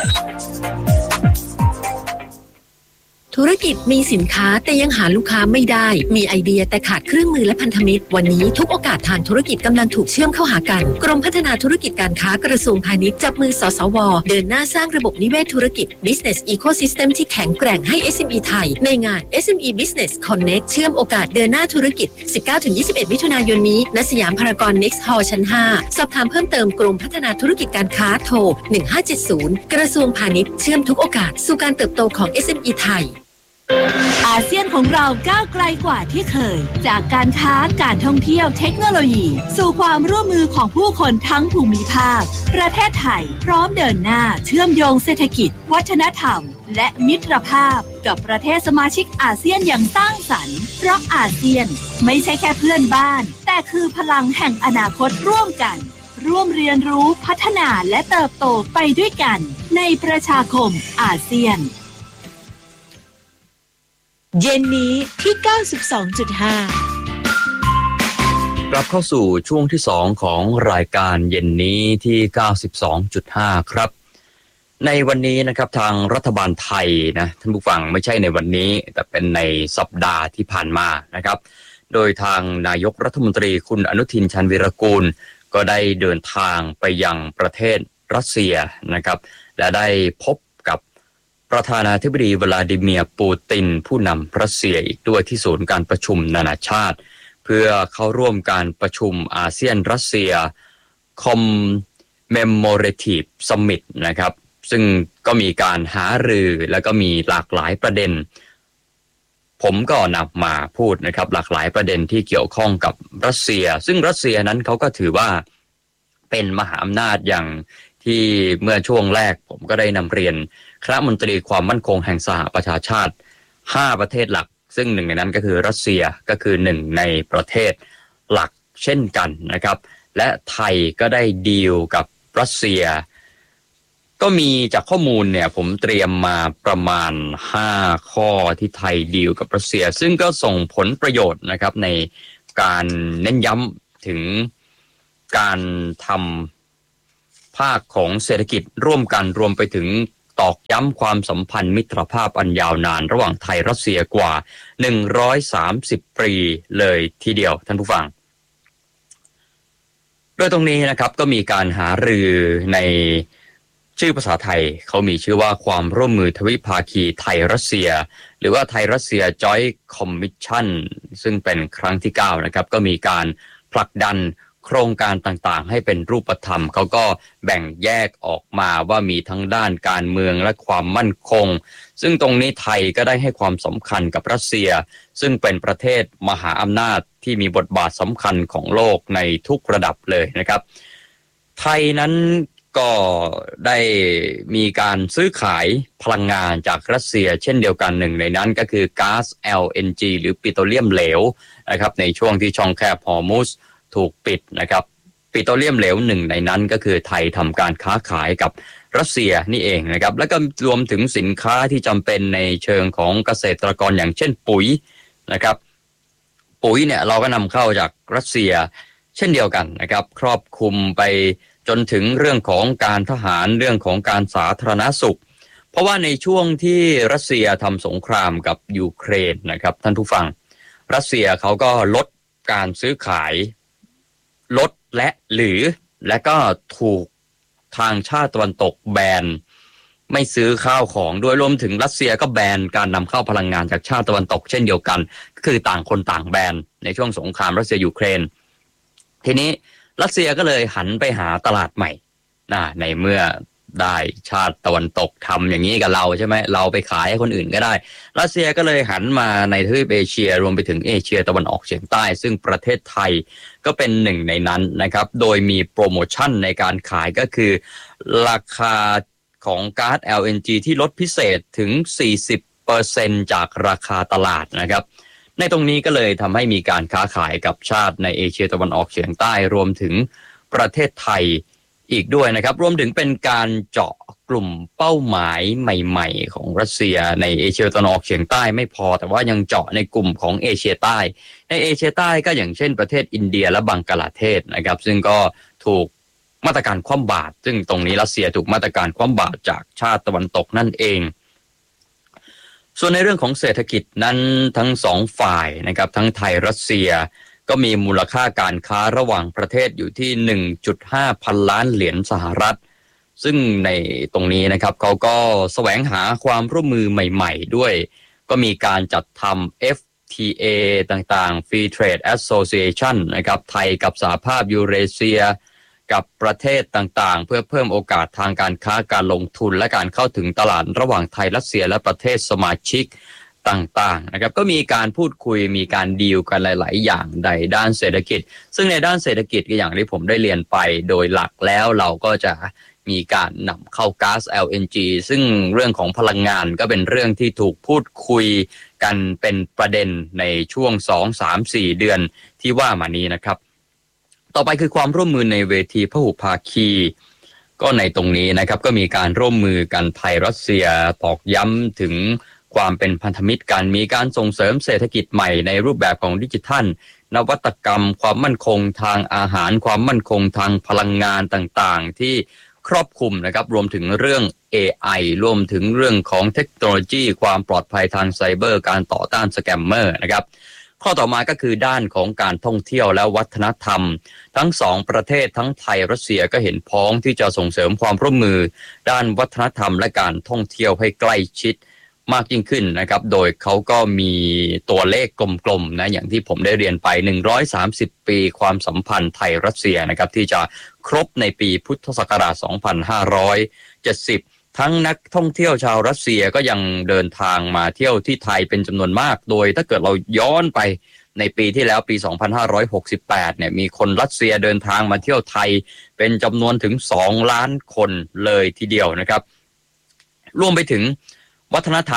ธุรกิจมีสินค้าแต่ยังหาลูกค้าไม่ได้มีไอเดียแต่ขาดเครื่องมือและพันธมิตรวันนี้ทุกโอกาสทางธุรกิจกำลังถูกเชื่อมเข้าหากันกรมพัฒนาธุรกิจการค้ากระทรวงพาณิชย์จับมือสสวเดินหน้าสร้างระบบนิเวศธุรกิจ Business Ecosystem ที่แข็งแกร่งให้ เอส เอ็ม อี ไทยในงาน เอส เอ็ม อี Business Connect เชื่อมโอกาสเดินหน้าธุรกิจ สิบเก้าถึงยี่สิบเอ็ด มิถุนายนนี้ณสยามพารากอน Next Hall ชั้น ห้าสอบถามเพิ่มเติมกรมพัฒนาธุรกิจการค้าโทรหนึ่งห้าเจ็ดศูนย์กระทรวงพาณิชย์เชื่อมทุกโอกาสสู่การเติบโตของ เอส เอ็ม อี ไทยอาเซียนของเราก้าวไกลกว่าที่เคยจากการค้าการท่องเที่ยวเทคโนโลยีสู่ความร่วมมือของผู้คนทั้งภูมิภาคประเทศไทยพร้อมเดินหน้าเชื่อมโยงเศรษฐกิจวัฒนธรรมและมิตรภาพกับประเทศสมาชิกอาเซียนอย่างสร้างสรรค์เพราะอาเซียนไม่ใช่แค่เพื่อนบ้านแต่คือพลังแห่งอนาคตร่วมกันร่วมเรียนรู้พัฒนาและเติบโตไปด้วยกันในประชาคมอาเซียนเย็นนี้ที่ เก้าสิบสองจุดห้ากลับเข้าสู่ช่วงที่สองของรายการเย็นนี้ที่ เก้าสิบสองจุดห้า ครับในวันนี้นะครับทางรัฐบาลไทยนะท่านผู้ฟังไม่ใช่ในวันนี้แต่เป็นในสัปดาห์ที่ผ่านมานะครับโดยทางนายกรัฐมนตรีคุณอนุทินชาญวีรกูลก็ได้เดินทางไปยังประเทศรัสเซียนะครับและได้พบประธานาธิบดีวลาดิเมียร์ปูตินผู้นำรัสเซียอีกด้วยที่ศูนย์การประชุมนานาชาติเพื่อเข้าร่วมการประชุมอาเซียนรัสเซีย Commemorative Summit นะครับซึ่งก็มีการหารือและก็มีหลากหลายประเด็นผมก็นำมาพูดนะครับหลากหลายประเด็นที่เกี่ยวข้องกับรัสเซียซึ่งรัสเซียนั้นเขาก็ถือว่าเป็นมหาอำนาจอย่างที่เมื่อช่วงแรกผมก็ได้นำเรียนคณะมนตรีความมั่นคงแห่งสหประชาชาติห้าประเทศหลักซึ่งหนึ่งในนั้นก็คือรัสเซียก็คือหนึ่งในประเทศหลักเช่นกันนะครับและไทยก็ได้ดีลกับรัสเซียก็มีจากข้อมูลเนี่ยผมเตรียมมาประมาณห้าข้อที่ไทยดีลกับรัสเซียซึ่งก็ส่งผลประโยชน์นะครับในการเน้นย้ำถึงการทำภาคของเศรษฐกิจร่วมกันรวมไปถึงตอกย้ำความสัมพันธ์มิตรภาพอันยาวนานระหว่างไทยรัสเซียกว่าหนึ่งร้อยสามสิบปีเลยทีเดียวท่านผู้ฟังโดยตรงนี้นะครับก็มีการหารือในชื่อภาษาไทยเขามีชื่อว่าความร่วมมือทวิภาคีไทยรัสเซียหรือว่าไทยรัสเซีย Joint Commission ซึ่งเป็นครั้งที่เก้านะครับก็มีการผลักดันโครงการต่างๆให้เป็นรูปธรรมเขาก็แบ่งแยกออกมาว่ามีทั้งด้านการเมืองและความมั่นคงซึ่งตรงนี้ไทยก็ได้ให้ความสำคัญกับรัสเซียซึ่งเป็นประเทศมหาอำนาจที่มีบทบาทสำคัญของโลกในทุกระดับเลยนะครับไทยนั้นก็ได้มีการซื้อขายพลังงานจากรัสเซียเช่นเดียวกันหนึ่งในนั้นก็คือก๊าซ แอล เอ็น จี หรือปิโตรเลียมเหลวนะครับในช่วงที่ช่องแคบฮอร์มุสถูกปิดนะครับปิโตรเลียมเหลวหนึ่งในนั้นก็คือไทยทำการค้าขายกับรัสเซียนี่เองนะครับแล้วก็รวมถึงสินค้าที่จำเป็นในเชิงของเกษตรกรอย่างเช่นปุ๋ยนะครับปุ๋ยเนี่ยเราก็นำเข้าจากรัสเซียเช่นเดียวกันนะครับครอบคลุมไปจนถึงเรื่องของการทหารเรื่องของการสาธารณสุขเพราะว่าในช่วงที่รัสเซียทำสงครามกับยูเครนนะครับท่านผู้ฟังรัสเซียเขาก็ลดการซื้อขายลดและหรือและก็ถูกทางชาติตะวันตกแบนไม่ซื้อข้าวของด้วยรวมถึงรัสเซียก็แบนการนำเข้าพลังงานจากชาติตะวันตกเช่นเดียวกันก็คือต่างคนต่างแบนในช่วงสงครามรัสเซียยูเครนทีนี้รัสเซียก็เลยหันไปหาตลาดใหม่นะในเมื่อได้ชาติตะวันตกทำอย่างนี้กับเราใช่ไหมเราไปขายให้คนอื่นก็ได้รัสเซียก็เลยหันมาในทวีปเอเชียรวมไปถึงเอเชียตะวันออกเฉียงใต้ซึ่งประเทศไทยก็เป็นหนึ่งในนั้นนะครับโดยมีโปรโมชั่นในการขายก็คือราคาของก๊าซ แอล เอ็น จี ที่ลดพิเศษถึง สี่สิบเปอร์เซ็นต์ จากราคาตลาดนะครับในตรงนี้ก็เลยทำให้มีการค้าขายกับชาติในเอเชียตะวันออกเฉียงใต้รวมถึงประเทศไทยอีกด้วยนะครับรวมถึงเป็นการเจาะกลุ่มเป้าหมายใหม่ๆของรัสเซียในเอเชียตะวันออกเฉียงใต้ไม่พอแต่ว่ายังเจาะในกลุ่มของเอเชียใต้ในเอเชียใต้ก็อย่างเช่นประเทศอินเดียและบังกลาเทศนะครับซึ่งก็ถูกมาตรการคว่ำบาตรซึ่งตรงนี้รัสเซียถูกมาตรการคว่ำบาตรจากชาติตะวันตกนั่นเองส่วนในเรื่องของเศรษฐกิจนั้นทั้งสองฝ่ายนะครับทั้งไทยรัสเซียก็มีมูลค่าการค้าระหว่างประเทศอยู่ที่ หนึ่งจุดห้า พันล้านเหรียญสหรัฐซึ่งในตรงนี้นะครับเขาก็แสวงหาความร่วมมือใหม่ๆด้วยก็มีการจัดทำ เอฟ ที เอ ต่างๆ Free Trade Association นะครับไทยกับสหภาพยูเรเซียกับประเทศต่างๆเพื่อเพิ่มโอกาสทางการค้าการลงทุนและการเข้าถึงตลาดระหว่างไทยรัสเซียและประเทศสมาชิกต่างๆนะครับก็มีการพูดคุยมีการดีลกันหลายๆอย่างในด้านเศรษฐกิจซึ่งในด้านเศรษฐกิจก็อย่างที่ผมได้เรียนไปโดยหลักแล้วเราก็จะมีการนำเข้าก๊าซ แอล เอ็น จี ซึ่งเรื่องของพลังงานก็เป็นเรื่องที่ถูกพูดคุยกันเป็นประเด็นในช่วง สอง สาม สี่ เดือนที่ว่ามานี้นะครับต่อไปคือความร่วมมือในเวทีพหุภาคีก็ในตรงนี้นะครับก็มีการร่วมมือกันไทยรัสเซียตอกย้ำถึงความเป็นพันธมิตรกันมีการส่งเสริมเศรษฐกิจใหม่ในรูปแบบของดิจิทัลนวัตกรรมความมั่นคงทางอาหารความมั่นคงทางพลังงานต่างๆที่ครอบคลุมนะครับรวมถึงเรื่อง เอ ไอ รวมถึงเรื่องของเทคโนโลยีความปลอดภัยทางไซเบอร์การต่อต้านสแกมเมอร์นะครับข้อต่อมาก็คือด้านของการท่องเที่ยวและวัฒนธรรมทั้งสองประเทศทั้งไทยรัสเซียก็เห็นพ้องที่จะส่งเสริมความร่วมมือด้านวัฒนธรรมและการท่องเที่ยวให้ใกล้ชิดมากยิ่งขึ้นนะครับโดยเขาก็มีตัวเลขกลมๆนะอย่างที่ผมได้เรียนไปหนึ่งร้อยสามสิบปีความสัมพันธ์ไทยรัสเซียนะครับที่จะครบในปีพุทธศักราชสองพันห้าร้อยเจ็ดสิบทั้งนักท่องเที่ยวชาวรัสเซียก็ยังเดินทางมาเที่ยวที่ไทยเป็นจำนวนมากโดยถ้าเกิดเราย้อนไปในปีที่แล้วปีสองพันห้าร้อยหกสิบแปดเนี่ยมีคนรัสเซียเดินทางมาเที่ยวไทยเป็นจำนวนถึงสองล้านคนเลยทีเดียวนะครับรวมไปถึงวัฒนธรรม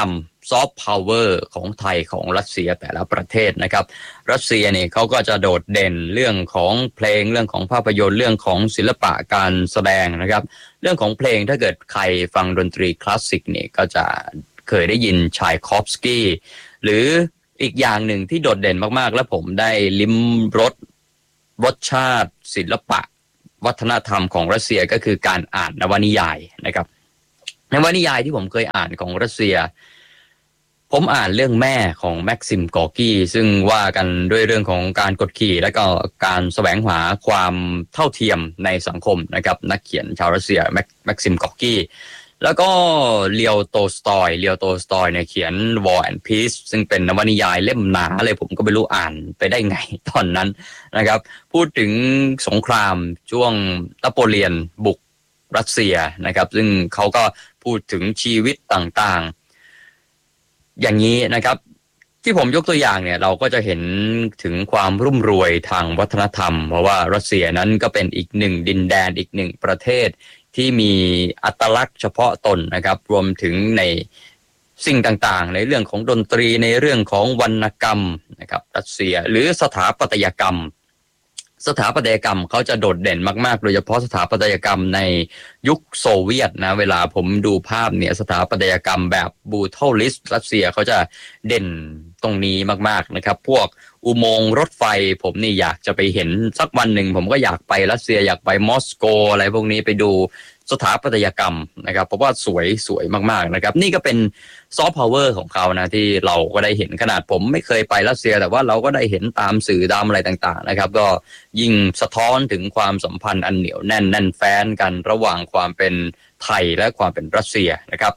ซอฟต์พาวเวอร์ของไทยของรัสเซียแต่ละประเทศนะครับรัสเซียเนี่ยเขาก็จะโดดเด่นเรื่องของเพลงเรื่องของภาพยนตร์เรื่องของศิลปะการแสดงนะครับเรื่องของเพลงถ้าเกิดใครฟังดนตรีคลาสสิกเนี่ยก็จะเคยได้ยินชายคอฟสกี้หรืออีกอย่างหนึ่งที่โดดเด่นมากๆและผมได้ลิ้มรสรสชาติศิลปะวัฒนธรรมของรัสเซียก็คือการอ่านนวนิยายนะครับนวนิยายที่ผมเคยอ่านของรัสเซียผมอ่านเรื่องแม่ของแม็กซิมกอร์กี้ซึ่งว่ากันด้วยเรื่องของการกดขี่และก็การแสวงหาความเท่าเทียมในสังคมนะครับนักเขียนชาวรัสเซียแม็กแม็กซิมกอร์กี้แล้วก็เลียวโตสตอยเลียวโตสตอยเนี่ยเขียน War and Peace ซึ่งเป็นนวนิยายเล่มหนาเลยผมก็ไม่รู้อ่านไปได้ไงตอนนั้นนะครับพูดถึงสงครามช่วงนโปเลียนบุกรัสเซียนะครับซึ่งเขาก็พูดถึงชีวิตต่างๆอย่างนี้นะครับที่ผมยกตัวอย่างเนี่ยเราก็จะเห็นถึงความรุ่มรวยทางวัฒนธรรมเพราะว่ารัสเซียนั้นก็เป็นอีกหนึ่งดินแดนอีกหนึ่งประเทศที่มีอัตลักษณ์เฉพาะตนนะครับรวมถึงในสิ่งต่างๆในเรื่องของดนตรีในเรื่องของวรรณกรรมนะครับรัสเซียหรือสถาปัตยกรรมสถาปัตยกรรมเขาจะโดดเด่นมากๆโดยเฉพาะสถาปัตยกรรมในยุคโซเวียตนะเวลาผมดูภาพเนี่ยสถาปัตยกรรมแบบบูเทลลิสรัสเซียเขาจะเด่นตรงนี้มากๆนะครับพวกอุโมงค์รถไฟผมนี่อยากจะไปเห็นสักวันหนึ่งผมก็อยากไปรัสเซียอยากไปมอสโกอะไรพวกนี้ไปดูสถาปัตยกรรมนะครับเพราะว่าสวยสวยมากๆนะครับนี่ก็เป็นซอฟต์พาวเวอร์ของเขานะที่เราก็ได้เห็นขนาดผมไม่เคยไปรัสเซียแต่ว่าเราก็ได้เห็นตามสื่อตามอะไรต่างๆนะครับก็ยิ่งสะท้อนถึงความสัมพันธ์อันเหนียวแน่นแน่นแฟ้นกันระหว่างความเป็นไทยและความเป็นรัสเซียนะครับ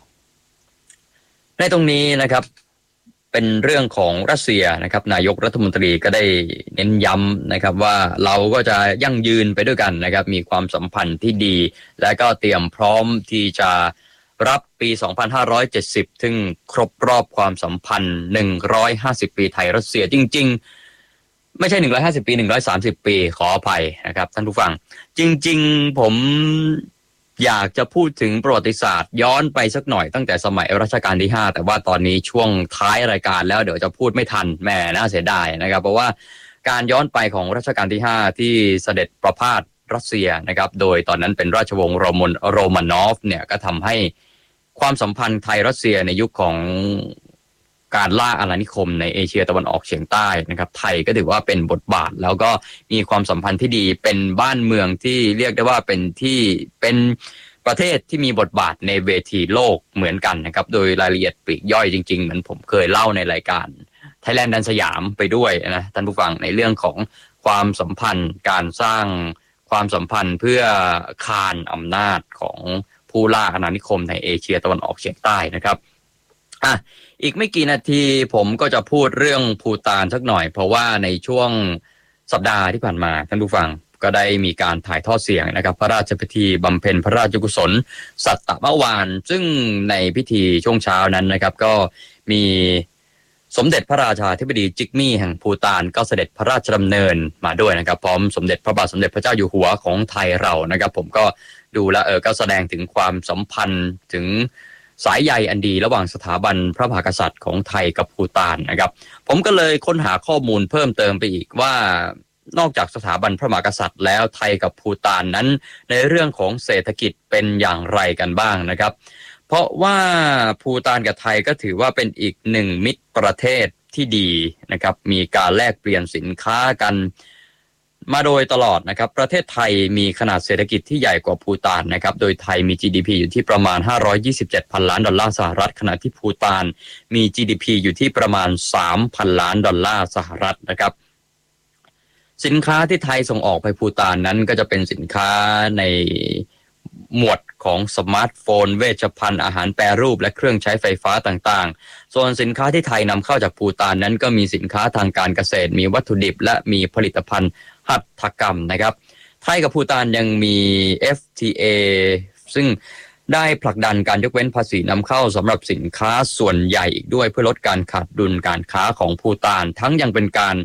ในตรงนี้นะครับเป็นเรื่องของรัสเซียนะครับนายกรัฐมนตรีก็ได้เน้นย้ำนะครับว่าเราก็จะยั่งยืนไปด้วยกันนะครับมีความสัมพันธ์ที่ดีและก็เตรียมพร้อมที่จะรับปีสองพันห้าร้อยเจ็ดสิบซึ่งครบรอบความสัมพันธ์หนึ่งร้อยห้าสิบปีไทยรัสเซียจริงๆไม่ใช่หนึ่งร้อยห้าสิบปีหนึ่งร้อยสามสิบปีขออภัยนะครับท่านผู้ฟังจริงๆผมอยากจะพูดถึงประวัติศาสตร์ย้อนไปสักหน่อยตั้งแต่สมัยรัชกาลที่ห้าแต่ว่าตอนนี้ช่วงท้ายรายการแล้วเดี๋ยวจะพูดไม่ทันแหม่น่าเสียดายนะครับเพราะว่าการย้อนไปของรัชกาลที่ห้าที่เสด็จประพาสรัสเซียนะครับโดยตอนนั้นเป็นราชวงศ์โรมันโรมานอฟเนี่ยก็ทำให้ความสัมพันธ์ไทยรัสเซียในยุคของการล่าอาณานิคมในเอเชียตะวันออกเฉียงใต้นะครับไทยก็ถือว่าเป็นบทบาทแล้วก็มีความสัมพันธ์ที่ดีเป็นบ้านเมืองที่เรียกได้ว่าเป็นที่เป็นประเทศที่มีบทบาทในเวทีโลกเหมือนกันนะครับโดยรายละเอียดปลีกย่อยจริงๆเหมือนผมเคยเล่าในรายการ Thailand ดันสยามไปด้วยนะท่านผู้ฟังในเรื่องของความสัมพันธ์การสร้างความสัมพันธ์เพื่อคานอำนาจของผู้ล่าอาณานิคมในเอเชียตะวันออกเฉียงใต้นะครับอ่ะอีกไม่กี่นาทีผมก็จะพูดเรื่องภูฏานสักหน่อยเพราะว่าในช่วงสัปดาห์ที่ผ่านมาท่านผู้ฟังก็ได้มีการถ่ายทอดเสียงนะครับพระราชพิธีบำเพ็ญพระราชกุศลสัตตมวานซึ่งในพิธีช่วงเช้านั้นนะครับก็มีสมเด็จพระราชาธิบดีจิกมี่แห่งภูฏานก็เสด็จพระราชดำเนินมาด้วยนะครับพร้อมสมเด็จพระบาทสมเด็จพระเจ้าอยู่หัวของไทยเรานะครับผมก็ดูแล้วเออก็แสดงถึงความสัมพันธ์ถึงสายใยอันดีระหว่างสถาบันพระมหากษัตริย์ของไทยกับภูฏานนะครับผมก็เลยค้นหาข้อมูลเพิ่มเติมไปอีกว่านอกจากสถาบันพระมหากษัตริย์แล้วไทยกับภูฏานนั้นในเรื่องของเศรษฐกิจเป็นอย่างไรกันบ้างนะครับเพราะว่าภูฏานกับไทยก็ถือว่าเป็นอีกหนึ่งมิตรประเทศที่ดีนะครับมีการแลกเปลี่ยนสินค้ากันมาโดยตลอดนะครับประเทศไทยมีขนาดเศรษฐกิจที่ใหญ่กว่าภูฏานนะครับโดยไทยมี จี ดี พี อยู่ที่ประมาณห้าร้อยยี่สิบเจ็ดพันล้านดอลลาร์สหรัฐขณะที่ภูฏานมี จี ดี พี อยู่ที่ประมาณ สามพันล้านดอลลาร์สหรัฐนะครับสินค้าที่ไทยส่งออกไปภูฏานนั้นก็จะเป็นสินค้าในหมวดของสมาร์ทโฟนเวชภัณฑ์อาหารแปรรูปและเครื่องใช้ไฟฟ้าต่างๆส่วนสินค้าที่ไทยนำเข้าจากภูฏานนั้นก็มีสินค้าทางการเกษตรมีวัตถุดิบและมีผลิตภัณฑ์หัตถกรรมนะครับไทยกับภูฏานยังมี เอฟ ที เอ ซึ่งได้ผลักดันการยกเว้นภาษีนำเข้าสำหรับสินค้าส่วนใหญ่อีกด้วยเพื่อลดการขาดดุลการค้าของภูฏานทั้งยังเป็นการ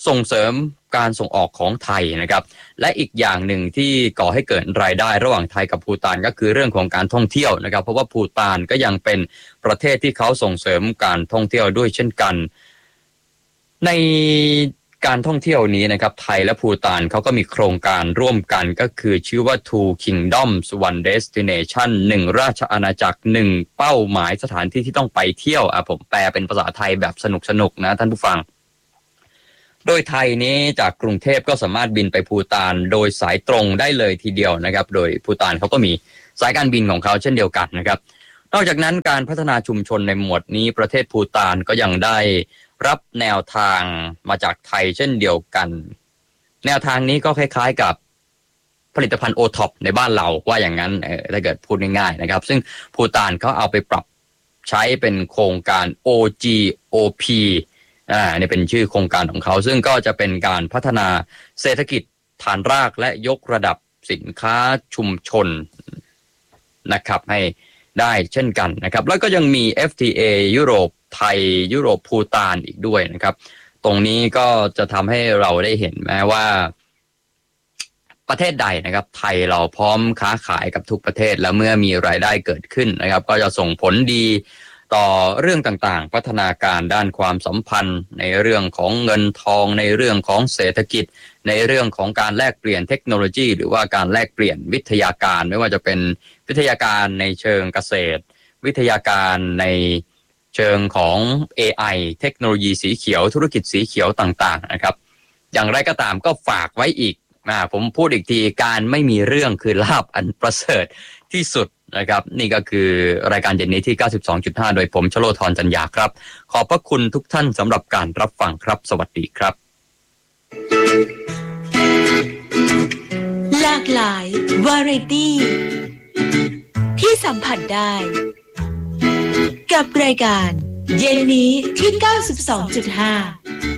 ส่งเสริมการส่งออกของไทยนะครับและอีกอย่างหนึ่งที่ก่อให้เกิดรายได้ระหว่างไทยกับภูฏานก็คือเรื่องของการท่องเที่ยวนะครับเพราะว่าภูฏานก็ยังเป็นประเทศที่เขาส่งเสริมการท่องเที่ยวด้วยเช่นกันในการท่องเที่ยวนี้นะครับไทยและภูฏานเขาก็มีโครงการร่วมกันก็คือชื่อว่า Two Kingdoms One Destination หนึ่งราชอาณาจักรหนึ่งเป้าหมายสถานที่ที่ต้องไปเที่ยวอ่ะผมแปลเป็นภาษาไทยแบบสนุกๆนะท่านผู้ฟังโดยไทยนี้จากกรุงเทพก็สามารถบินไปภูฏานโดยสายตรงได้เลยทีเดียวนะครับโดยภูฏานเขาก็มีสายการบินของเขาเช่นเดียวกันนะครับนอกจากนั้นการพัฒนาชุมชนในหมวดนี้ประเทศภูฏานก็ยังได้รับแนวทางมาจากไทยเช่นเดียวกันแนวทางนี้ก็คล้ายๆกับผลิตภัณฑ์ โอ ท็อป ในบ้านเราว่าอย่างนั้นเออถ้าเกิดพูดง่ายๆนะครับซึ่งภูฏานเขาเอาไปปรับใช้เป็นโครงการ โอ จี โอ พี อ่านี่เป็นชื่อโครงการของเขาซึ่งก็จะเป็นการพัฒนาเศรษฐกิจฐานรากและยกระดับสินค้าชุมชนนะครับให้ได้เช่นกันนะครับแล้วก็ยังมี เอฟ ที เอ ยุโรปไทยยุโรปภูฏานอีกด้วยนะครับตรงนี้ก็จะทำให้เราได้เห็นแม้ว่าประเทศใดนะครับไทยเราพร้อมค้าขายกับทุกประเทศแล้วเมื่อมีรายได้เกิดขึ้นนะครับก็จะส่งผลดีต่อเรื่องต่างๆพัฒนาการด้านความสัมพันธ์ในเรื่องของเงินทองในเรื่องของเศรษฐกิจในเรื่องของการแลกเปลี่ยนเทคโนโลยีหรือว่าการแลกเปลี่ยนวิทยาการไม่ว่าจะเป็นวิทยาการในเชิงเกษตรวิทยาการในเชิงของ เอ ไอ เทคโนโลยีสีเขียวธุรกิจสีเขียวต่างๆนะครับอย่างไรก็ตามก็ฝากไว้อีกอ่าผมพูดอีกทีการไม่มีเรื่องคือลาภอันประเสริฐที่สุดนะครับนี่ก็คือรายการเย็นนี้ที่ เก้าสิบสองจุดห้า โดยผมชโลธรจันยาครับขอบพระคุณทุกท่านสำหรับการรับฟังครับสวัสดีครับหลากหลาย วาไรตี้ ที่สัมผัสได้กับรายการเย็นนี้ที่ เก้าสิบสองจุดห้า